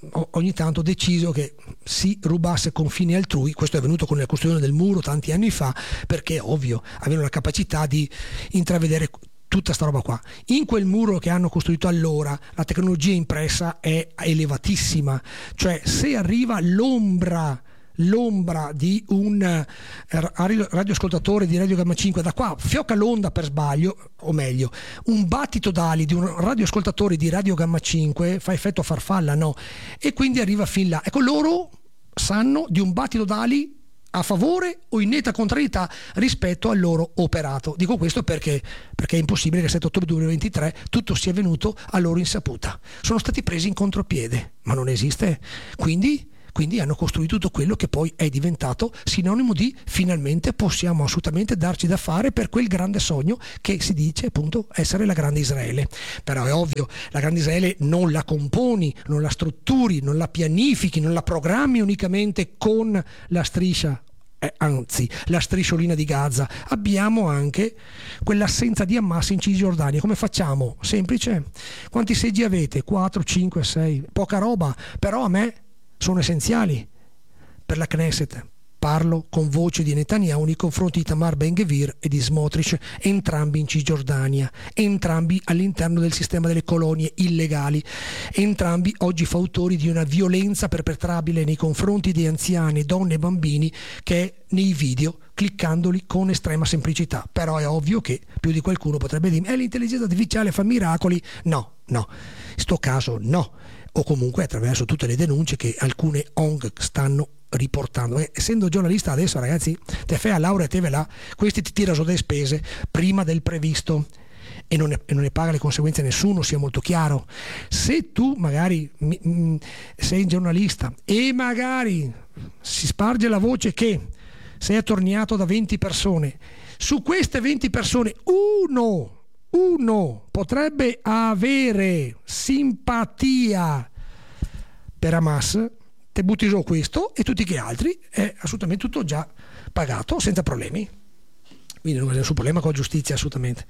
ogni tanto deciso che si rubasse confini altrui. Questo è avvenuto con la costruzione del muro tanti anni fa, perché ovvio avevano la capacità di intravedere tutta sta roba qua. In quel muro che hanno costruito allora la tecnologia impressa è elevatissima, cioè se arriva l'ombra l'ombra di un radioascoltatore di Radio Gamma cinque da qua, fiocca l'onda per sbaglio, o meglio un battito d'ali di un radioascoltatore di Radio Gamma cinque fa effetto farfalla, no? E quindi arriva fin là. Ecco, loro sanno di un battito d'ali a favore o in netta contrarietà rispetto al loro operato. Dico questo perché perché è impossibile che il sette ottobre duemilaventitré tutto sia avvenuto a loro insaputa. Sono stati presi in contropiede, ma non esiste. Quindi Quindi hanno costruito tutto quello che poi è diventato sinonimo di finalmente possiamo assolutamente darci da fare per quel grande sogno che si dice appunto essere la grande Israele. Però è ovvio, la grande Israele non la componi, non la strutturi, non la pianifichi, non la programmi unicamente con la striscia, eh, anzi la strisciolina di Gaza. Abbiamo anche quell'assenza di Hamas in Cisgiordania. Come facciamo? Semplice. Quanti seggi avete? quattro, cinque, sei? Poca roba, però a me sono essenziali per la Knesset. Parlo con voce di Netanyahu nei confronti di Tamar Ben-Gvir e di Smotrich, entrambi in Cisgiordania, entrambi all'interno del sistema delle colonie illegali, entrambi oggi fautori di una violenza perpetrabile nei confronti di anziani, donne e bambini che è nei video, cliccandoli con estrema semplicità. Però è ovvio che più di qualcuno potrebbe dire eh, l'intelligenza artificiale fa miracoli. No, no, in sto caso no, o comunque attraverso tutte le denunce che alcune O N G stanno riportando. Eh, essendo giornalista adesso, ragazzi, te fai a laurea, te ve la, questi ti tira su delle spese prima del previsto e non, ne, e non ne paga le conseguenze nessuno, sia molto chiaro. Se tu magari mi, mh, sei giornalista e magari si sparge la voce che sei attorniato da venti persone, su queste venti persone uno uno potrebbe avere simpatia per Hamas, te butti giù questo e tutti gli altri è assolutamente tutto già pagato senza problemi, quindi non c'è nessun problema con la giustizia, assolutamente.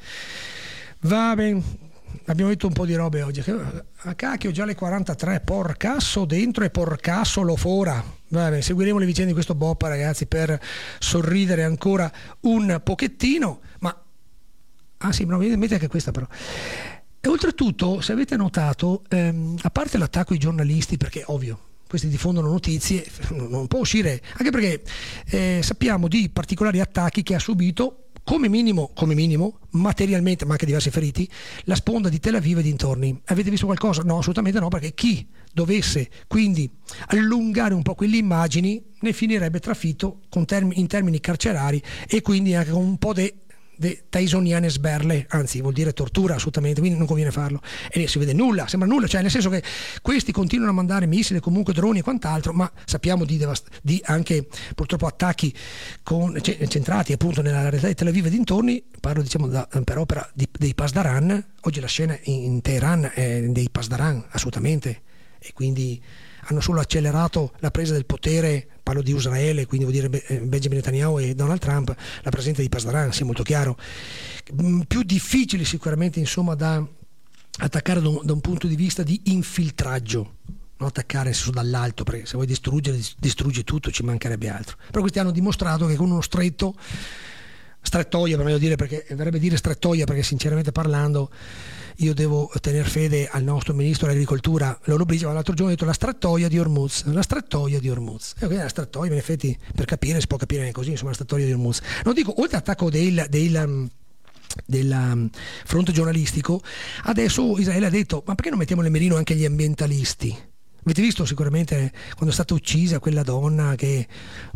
Va bene, abbiamo detto un po' di robe oggi. A cacchio, già le quarantatré, porcasso dentro e porcasso lo fora. Vabbè, seguiremo le vicende di questo Boppa, ragazzi, per sorridere ancora un pochettino, ma ah sì, ma non mette anche questa però. E oltretutto, se avete notato, ehm, a parte l'attacco ai giornalisti, perché ovvio, questi diffondono notizie, non può uscire, anche perché eh, sappiamo di particolari attacchi che ha subito, come minimo, come minimo, materialmente, ma anche diversi feriti, la sponda di Tel Aviv e dintorni. Avete visto qualcosa? No, assolutamente no, perché chi dovesse quindi allungare un po' quelle immagini ne finirebbe trafitto con term- in termini carcerari e quindi anche con un po' di de Tysoniane sberle, anzi vuol dire tortura assolutamente, quindi non conviene farlo e lì si vede nulla, sembra nulla, cioè nel senso che questi continuano a mandare missili, comunque droni e quant'altro, ma sappiamo di, devast- di anche purtroppo attacchi con, c- centrati appunto nella realtà di Tel Aviv e dintorni. Parlo diciamo da, per opera di, dei Pasdaran. Oggi la scena in, in Teheran è dei Pasdaran assolutamente, e quindi hanno solo accelerato la presa del potere, parlo di Israele, quindi vuol dire Benjamin Netanyahu e Donald Trump, la presenza di Pasdaran, sia molto chiaro. Più difficili sicuramente insomma da attaccare da un, da un punto di vista di infiltraggio, non attaccare nel senso dall'alto, perché se vuoi distruggere distruggi tutto, ci mancherebbe altro. Però questi hanno dimostrato che con uno stretto strettoia, per meglio dire, perché verrebbe dire strettoia, perché sinceramente parlando io devo tenere fede al nostro ministro dell'agricoltura Lollobrigida, ma l'altro giorno ho detto la strettoia di Hormuz, la strettoia di Hormuz, e quindi la strettoia in effetti per capire si può capire così, insomma la strettoia di Hormuz. Non dico, oltre all'attacco del, del del fronte giornalistico, adesso Israele ha detto ma perché non mettiamo nel mirino anche gli ambientalisti? Avete visto sicuramente quando è stata uccisa quella donna che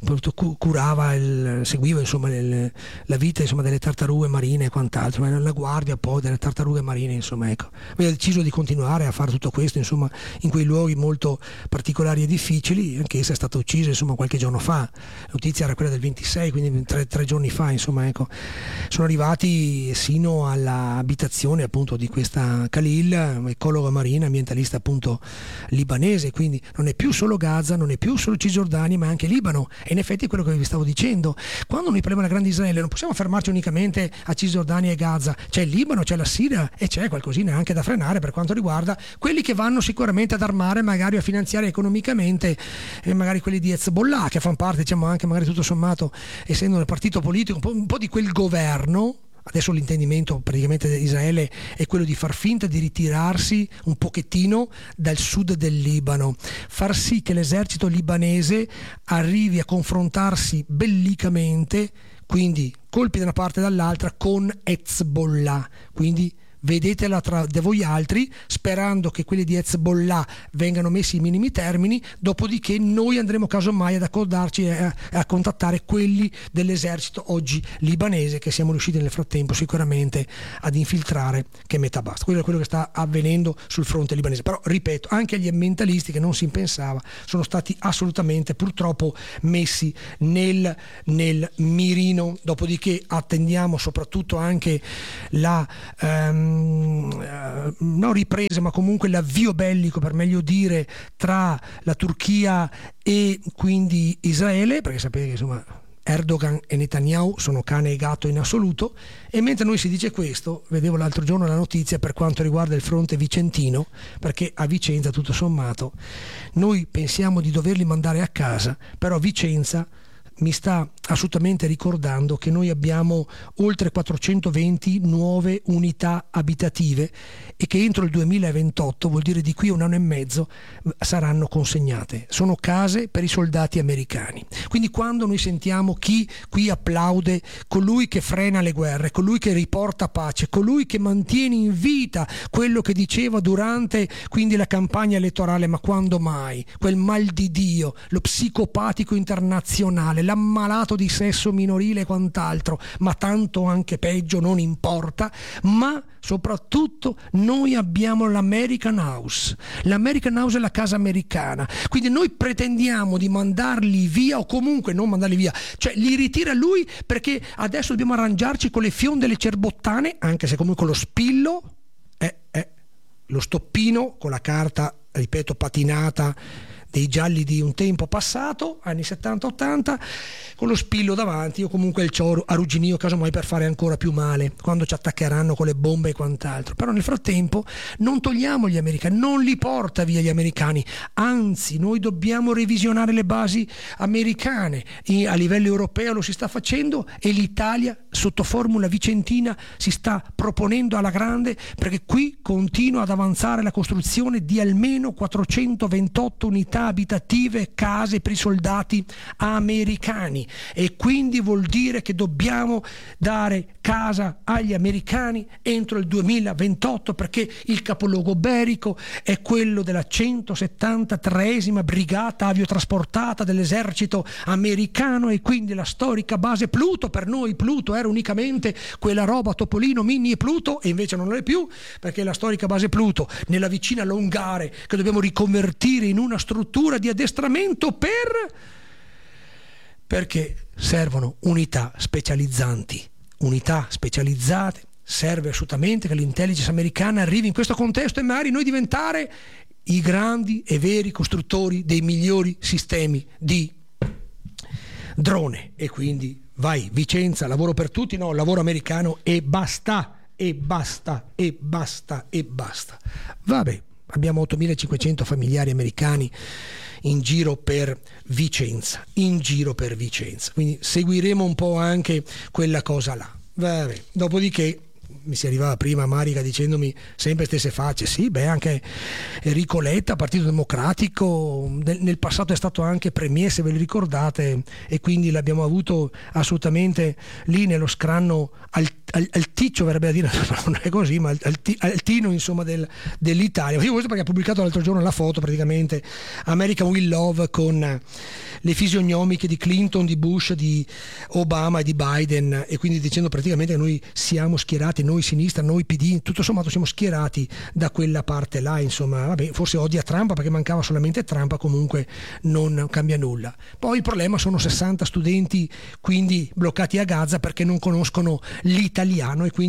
curava, il, seguiva insomma il, la vita insomma delle tartarughe marine e quant'altro, ma la guardia poi delle tartarughe marine, insomma ecco. Aveva deciso di continuare a fare tutto questo insomma in quei luoghi molto particolari e difficili, anche essa è stata uccisa insomma qualche giorno fa. La notizia era quella del ventisei, quindi tre, tre giorni fa insomma ecco. Sono arrivati sino all'abitazione appunto di questa Khalil, ecologa marina, ambientalista appunto libanese, libanese, quindi non è più solo Gaza, non è più solo Cisgiordania, ma anche Libano. E in effetti è quello che vi stavo dicendo, quando noi parliamo della grande Israele non possiamo fermarci unicamente a Cisgiordania e Gaza, c'è il Libano, c'è la Siria e c'è qualcosina anche da frenare per quanto riguarda quelli che vanno sicuramente ad armare, magari a finanziare economicamente, eh, magari quelli di Hezbollah, che fanno parte, diciamo, anche magari tutto sommato, essendo un partito politico, un po', un po' di quel governo. Adesso l'intendimento praticamente di Israele è quello di far finta di ritirarsi un pochettino dal sud del Libano, far sì che l'esercito libanese arrivi a confrontarsi bellicamente, quindi colpi da una parte e dall'altra, con Hezbollah, quindi vedetela tra di voi altri, sperando che quelli di Hezbollah vengano messi in minimi termini, dopodiché noi andremo casomai ad accordarci e a, a contattare quelli dell'esercito oggi libanese, che siamo riusciti nel frattempo sicuramente ad infiltrare, che metà basta. Quello è quello che sta avvenendo sul fronte libanese. Però ripeto, anche gli ambientalisti, che non si pensava, sono stati assolutamente purtroppo messi nel, nel mirino. Dopodiché attendiamo soprattutto anche la ehm, non riprese, ma comunque l'avvio bellico, per meglio dire, tra la Turchia e quindi Israele, perché sapete che insomma Erdogan e Netanyahu sono cane e gatto in assoluto. E mentre noi si dice questo, vedevo l'altro giorno la notizia per quanto riguarda il fronte vicentino, perché a Vicenza tutto sommato noi pensiamo di doverli mandare a casa, però Vicenza mi sta assolutamente ricordando che noi abbiamo oltre quattrocentoventi nuove unità abitative e che entro il duemilaventotto, vuol dire di qui a un anno e mezzo, saranno consegnate. Sono case per i soldati americani. Quindi quando noi sentiamo chi qui applaude colui che frena le guerre, colui che riporta pace, colui che mantiene in vita quello che diceva durante quindi la campagna elettorale, ma quando mai, quel mal di Dio, lo psicopatico internazionale, l'ammalato di sesso minorile e quant'altro, ma tanto anche peggio, non importa, ma soprattutto noi abbiamo l'American House. L'American House è la casa americana, quindi noi pretendiamo di mandarli via, o comunque non mandarli via, cioè li ritira lui, perché adesso dobbiamo arrangiarci con le fionde e le cerbottane, anche se comunque lo spillo è, è lo stoppino con la carta, ripeto, patinata dei gialli di un tempo passato, anni settanta ottanta, con lo spillo davanti, o comunque il cioro arrugginio casomai per fare ancora più male quando ci attaccheranno con le bombe e quant'altro. Però nel frattempo non togliamo gli americani, non li porta via gli americani, anzi noi dobbiamo revisionare le basi americane. A livello europeo lo si sta facendo e l'Italia sotto formula vicentina si sta proponendo alla grande, perché qui continua ad avanzare la costruzione di almeno quattrocentoventotto unità abitative, case per i soldati americani, e quindi vuol dire che dobbiamo dare casa agli americani entro il duemilaventotto, perché il capoluogo berico è quello della centosettantatreesima brigata aviotrasportata dell'esercito americano, e quindi la storica base Pluto. Per noi Pluto era unicamente quella roba Topolino, Minnie e Pluto, e invece non lo è più, perché la storica base Pluto nella vicina Longare, che dobbiamo riconvertire in una struttura di addestramento per perché servono unità specializzanti, unità specializzate. Serve assolutamente che l'intelligence americana arrivi in questo contesto e magari noi diventare i grandi e veri costruttori dei migliori sistemi di drone. E quindi vai Vicenza, lavoro per tutti, no, lavoro americano e basta, e basta, e basta, e basta. Vabbè. Abbiamo ottomilacinquecento familiari americani in giro per Vicenza, in giro per Vicenza. Quindi seguiremo un po' anche quella cosa là. Vabbè. Dopodiché mi si arrivava prima Marica dicendomi sempre stesse facce. Sì, beh, anche Enrico Letta, Partito Democratico, nel passato è stato anche premier, se ve lo ricordate, e quindi l'abbiamo avuto assolutamente lì nello scranno al, al, alticcio, verrebbe a dire, non è così, ma al, altino insomma del, dell'Italia. Io questo perché ha pubblicato l'altro giorno la foto, praticamente American Will Love, con le fisionomiche di Clinton, di Bush, di Obama e di Biden, e quindi dicendo praticamente che noi siamo schierati, noi sinistra, noi P D, tutto sommato siamo schierati da quella parte là, insomma. Vabbè, forse odia Trump perché mancava solamente Trump, comunque non cambia nulla. Poi il problema sono sessanta studenti quindi bloccati a Gaza perché non conoscono l'italiano, e quindi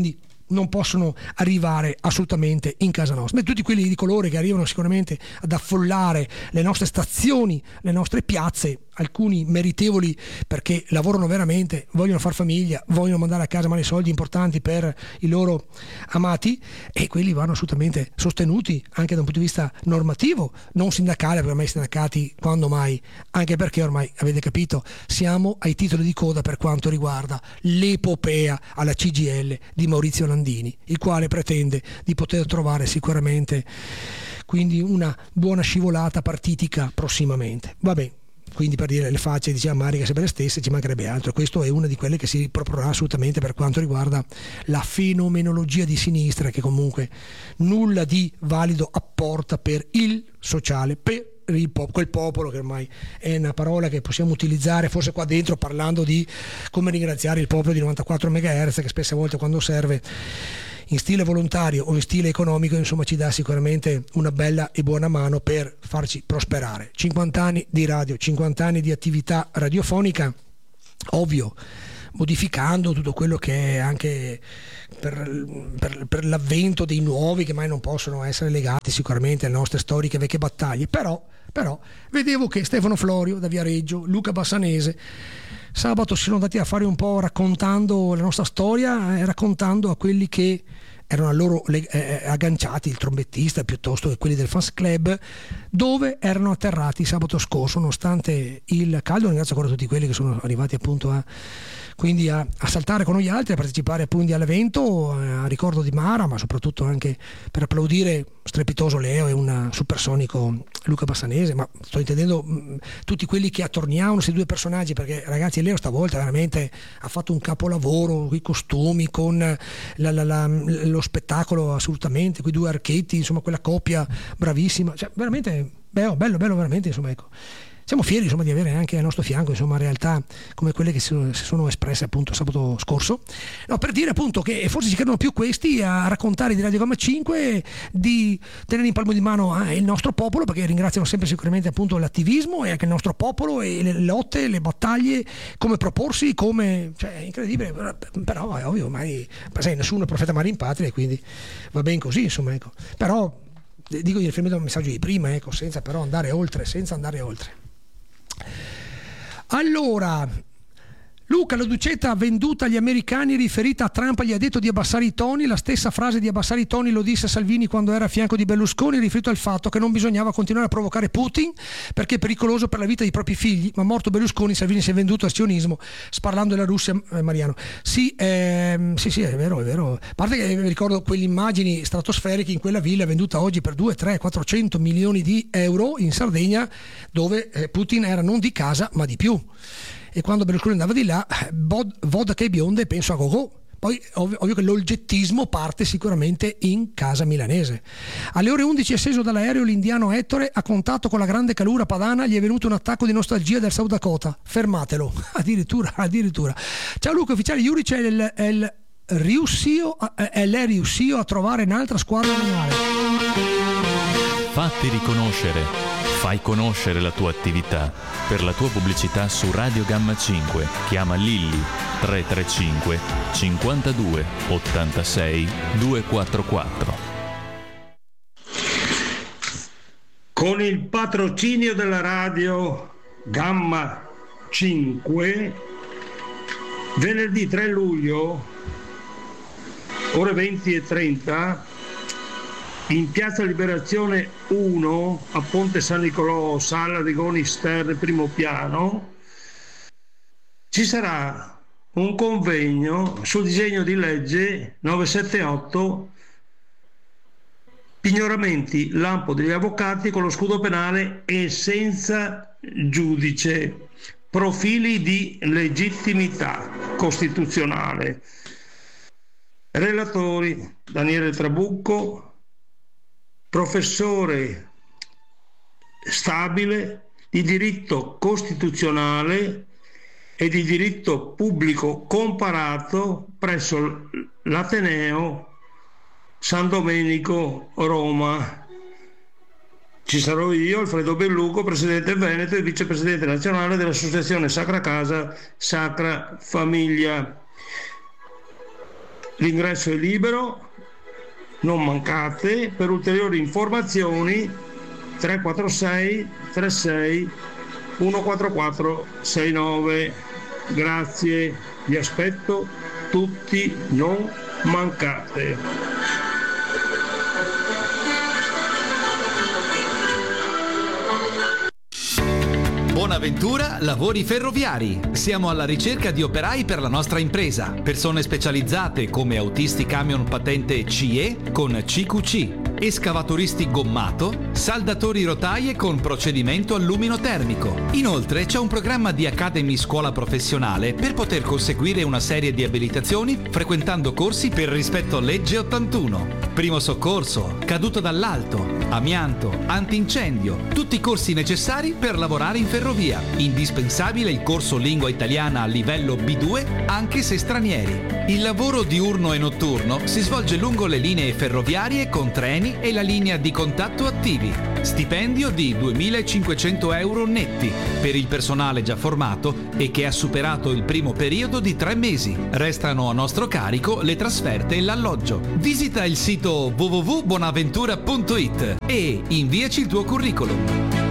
non possono arrivare assolutamente in casa nostra. Beh, tutti quelli di colore che arrivano sicuramente ad affollare le nostre stazioni, le nostre piazze, alcuni meritevoli perché lavorano veramente, vogliono far famiglia, vogliono mandare a casa male soldi importanti per i loro amati, e quelli vanno assolutamente sostenuti anche da un punto di vista normativo, non sindacale, perché ormai i sindacati quando mai, anche perché ormai avete capito siamo ai titoli di coda per quanto riguarda l'epopea alla C G I L di Maurizio Landini, il quale pretende di poter trovare sicuramente quindi una buona scivolata partitica prossimamente. Vabbè, quindi per dire le facce diciamo Marica sempre le stesse, ci mancherebbe altro. Questo è una di quelle che si proporrà assolutamente per quanto riguarda la fenomenologia di sinistra, che comunque nulla di valido apporta per il sociale, per il pop- quel popolo, che ormai è una parola che possiamo utilizzare forse qua dentro parlando di come ringraziare il popolo di novantaquattro megahertz, che spesse volte quando serve in stile volontario o in stile economico insomma ci dà sicuramente una bella e buona mano per farci prosperare. cinquanta anni di radio, cinquanta anni di attività radiofonica, ovvio modificando tutto quello che è anche per, per, per l'avvento dei nuovi che mai non possono essere legati sicuramente alle nostre storiche vecchie battaglie, però, però vedevo che Stefano Florio da Viareggio, Luca Bassanese sabato si sono andati a fare un po' raccontando la nostra storia, eh, raccontando a quelli che erano a loro eh, agganciati, il trombettista piuttosto che quelli del Fans Club, dove erano atterrati sabato scorso nonostante il caldo. Ringrazio ancora tutti quelli che sono arrivati appunto a quindi a, a saltare con noi altri, a partecipare appunto all'evento, a ricordo di Mara, ma soprattutto anche per applaudire strepitoso Leo e un supersonico Luca Bassanese, ma sto intendendo mh, tutti quelli che attorniavano questi due personaggi, perché ragazzi Leo stavolta veramente ha fatto un capolavoro con i costumi, con la, la, la, lo spettacolo assolutamente, quei due archetti, insomma quella coppia bravissima, cioè veramente bello, bello, bello veramente, insomma ecco. Siamo fieri insomma di avere anche al nostro fianco insomma realtà come quelle che si sono, si sono espresse appunto sabato scorso, no, per dire appunto che forse ci credono più questi a raccontare di Radio Gamma cinque, di tenere in palmo di mano eh, il nostro popolo, perché ringraziano sempre sicuramente appunto l'attivismo e anche il nostro popolo e le lotte, le battaglie, come proporsi, come, cioè è incredibile, però è ovvio, ormai sai, nessuno è profeta mare in patria e quindi va ben così insomma ecco. Però dico in riferimento al messaggio di prima, ecco, senza però andare oltre, senza andare oltre. Allora, Luca, la Ducetta venduta agli americani, riferita a Trump, gli ha detto di abbassare i toni. La stessa frase di abbassare i toni lo disse Salvini quando era a fianco di Berlusconi, riferito al fatto che non bisognava continuare a provocare Putin perché è pericoloso per la vita dei propri figli. Ma morto Berlusconi, Salvini si è venduto al sionismo, sparlando della Russia. eh, Mariano sì, ehm, sì sì è vero, è vero, a parte che mi ricordo quelle immagini stratosferiche in quella villa venduta oggi per due, tre, quattrocento milioni di euro in Sardegna, dove eh, Putin era non di casa ma di più. E quando Berlusconi andava di là, bod, vodka e bionde, penso a go-go. Poi ovvio, ovvio che l'oggettismo parte sicuramente in casa milanese. Alle ore undici è sceso dall'aereo l'indiano Ettore, a contatto con la grande calura padana gli è venuto un attacco di nostalgia del South Dakota. Fermatelo, addirittura, addirittura. Ciao Luca, ufficiale Juric è il, è il riuscito a, è lei riuscito a trovare un'altra squadra nominale. Fatti riconoscere, fai conoscere la tua attività. Per la tua pubblicità su Radio Gamma cinque chiama Lilli tre tre cinque cinquantadue ottantasei duecentoquarantaquattro. Con il patrocinio della Radio Gamma cinque, venerdì tre luglio, ore venti e trenta, in Piazza Liberazione uno a Ponte San Nicolò, Sala Rigoni Ster, primo piano, ci sarà un convegno sul disegno di legge novecentosettantotto, pignoramenti lampo degli avvocati con lo scudo penale e senza giudice, profili di legittimità costituzionale. Relatori Daniele Trabucco, professore stabile di diritto costituzionale e di diritto pubblico comparato presso l'Ateneo San Domenico, Roma. Ci sarò io, Alfredo Belluco, presidente veneto e vicepresidente nazionale dell'associazione Sacra Casa, Sacra Famiglia. l'ingresso è libero, non mancate. Per ulteriori informazioni tre quattro sei tre sei uno quattro quattro sei nove. Grazie, vi aspetto tutti, non mancate. Bonaventura Lavori Ferroviari. Siamo alla ricerca di operai per la nostra impresa. Persone specializzate come autisti camion patente C E con C Q C, escavatoristi gommato, saldatori rotaie con procedimento allumino-termico. Inoltre c'è un programma di Academy Scuola Professionale per poter conseguire una serie di abilitazioni frequentando corsi per rispetto legge ottantuno. Primo soccorso, caduto dall'alto, amianto, antincendio, tutti i corsi necessari per lavorare in ferrovia. Indispensabile il corso lingua italiana a livello B due anche se stranieri. Il lavoro diurno e notturno si svolge lungo le linee ferroviarie con treni e la linea di contatto attivi. Stipendio di duemilacinquecento euro netti per il personale già formato e che ha superato il primo periodo di tre mesi. Restano a nostro carico le trasferte e l'alloggio. Visita il sito w w w punto bonaventura punto i t e inviaci il tuo curriculum.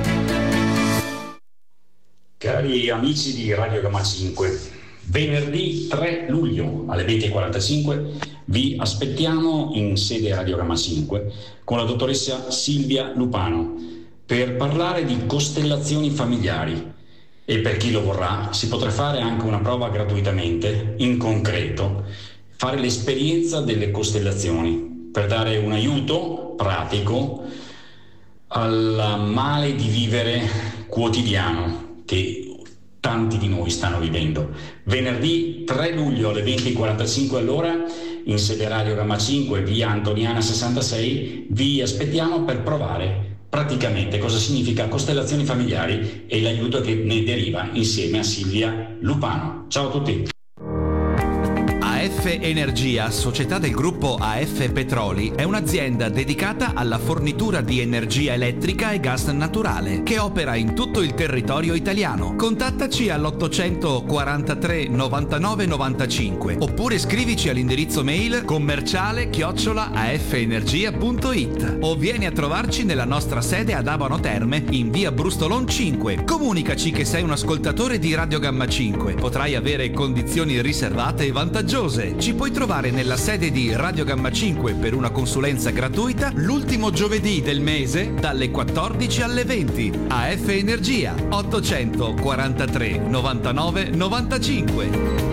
Cari amici di Radio Gamma cinque, venerdì tre luglio alle venti e quarantacinque vi aspettiamo in sede Radio Gamma cinque con la dottoressa Silvia Lupano per parlare di costellazioni familiari, e per chi lo vorrà si potrà fare anche una prova gratuitamente, in concreto, fare l'esperienza delle costellazioni per dare un aiuto pratico al male di vivere quotidiano che tanti di noi stanno vivendo. Venerdì tre luglio alle venti e quarantacinque all'ora in sede Radio Gamma cinque, via Antoniana sessantasei, vi aspettiamo per provare praticamente cosa significa costellazioni familiari e l'aiuto che ne deriva insieme a Silvia Lupano. Ciao a tutti. A F Energia, società del gruppo A F Petroli, è un'azienda dedicata alla fornitura di energia elettrica e gas naturale che opera in tutto il territorio italiano. Contattaci all'ottocentoquarantatré novantanove novantacinque oppure scrivici all'indirizzo mail commerciale chiocciola afenergia punto it o vieni a trovarci nella nostra sede ad Abano Terme in via Brustolon cinque. Comunicaci che sei un ascoltatore di Radio Gamma cinque. Potrai avere condizioni riservate e vantaggiose. Ci puoi trovare nella sede di Radio Gamma cinque per una consulenza gratuita l'ultimo giovedì del mese dalle quattordici alle venti. A F Energia ottocentoquarantatré novantanove novantacinque.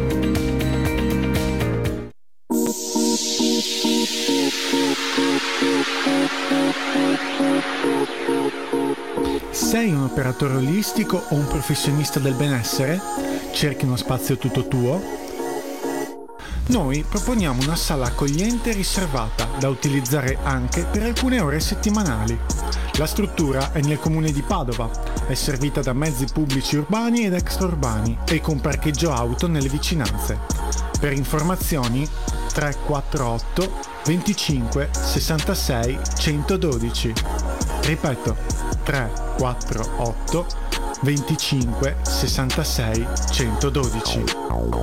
Sei un operatore olistico o un professionista del benessere? Cerchi uno spazio tutto tuo? Noi proponiamo una sala accogliente e riservata da utilizzare anche per alcune ore settimanali. La struttura è nel comune di Padova, è servita da mezzi pubblici urbani ed extraurbani e con parcheggio auto nelle vicinanze. Per informazioni tre quattro otto venticinque sessantasei centododici. Ripeto, tre quattro otto venticinque sessantasei centododici.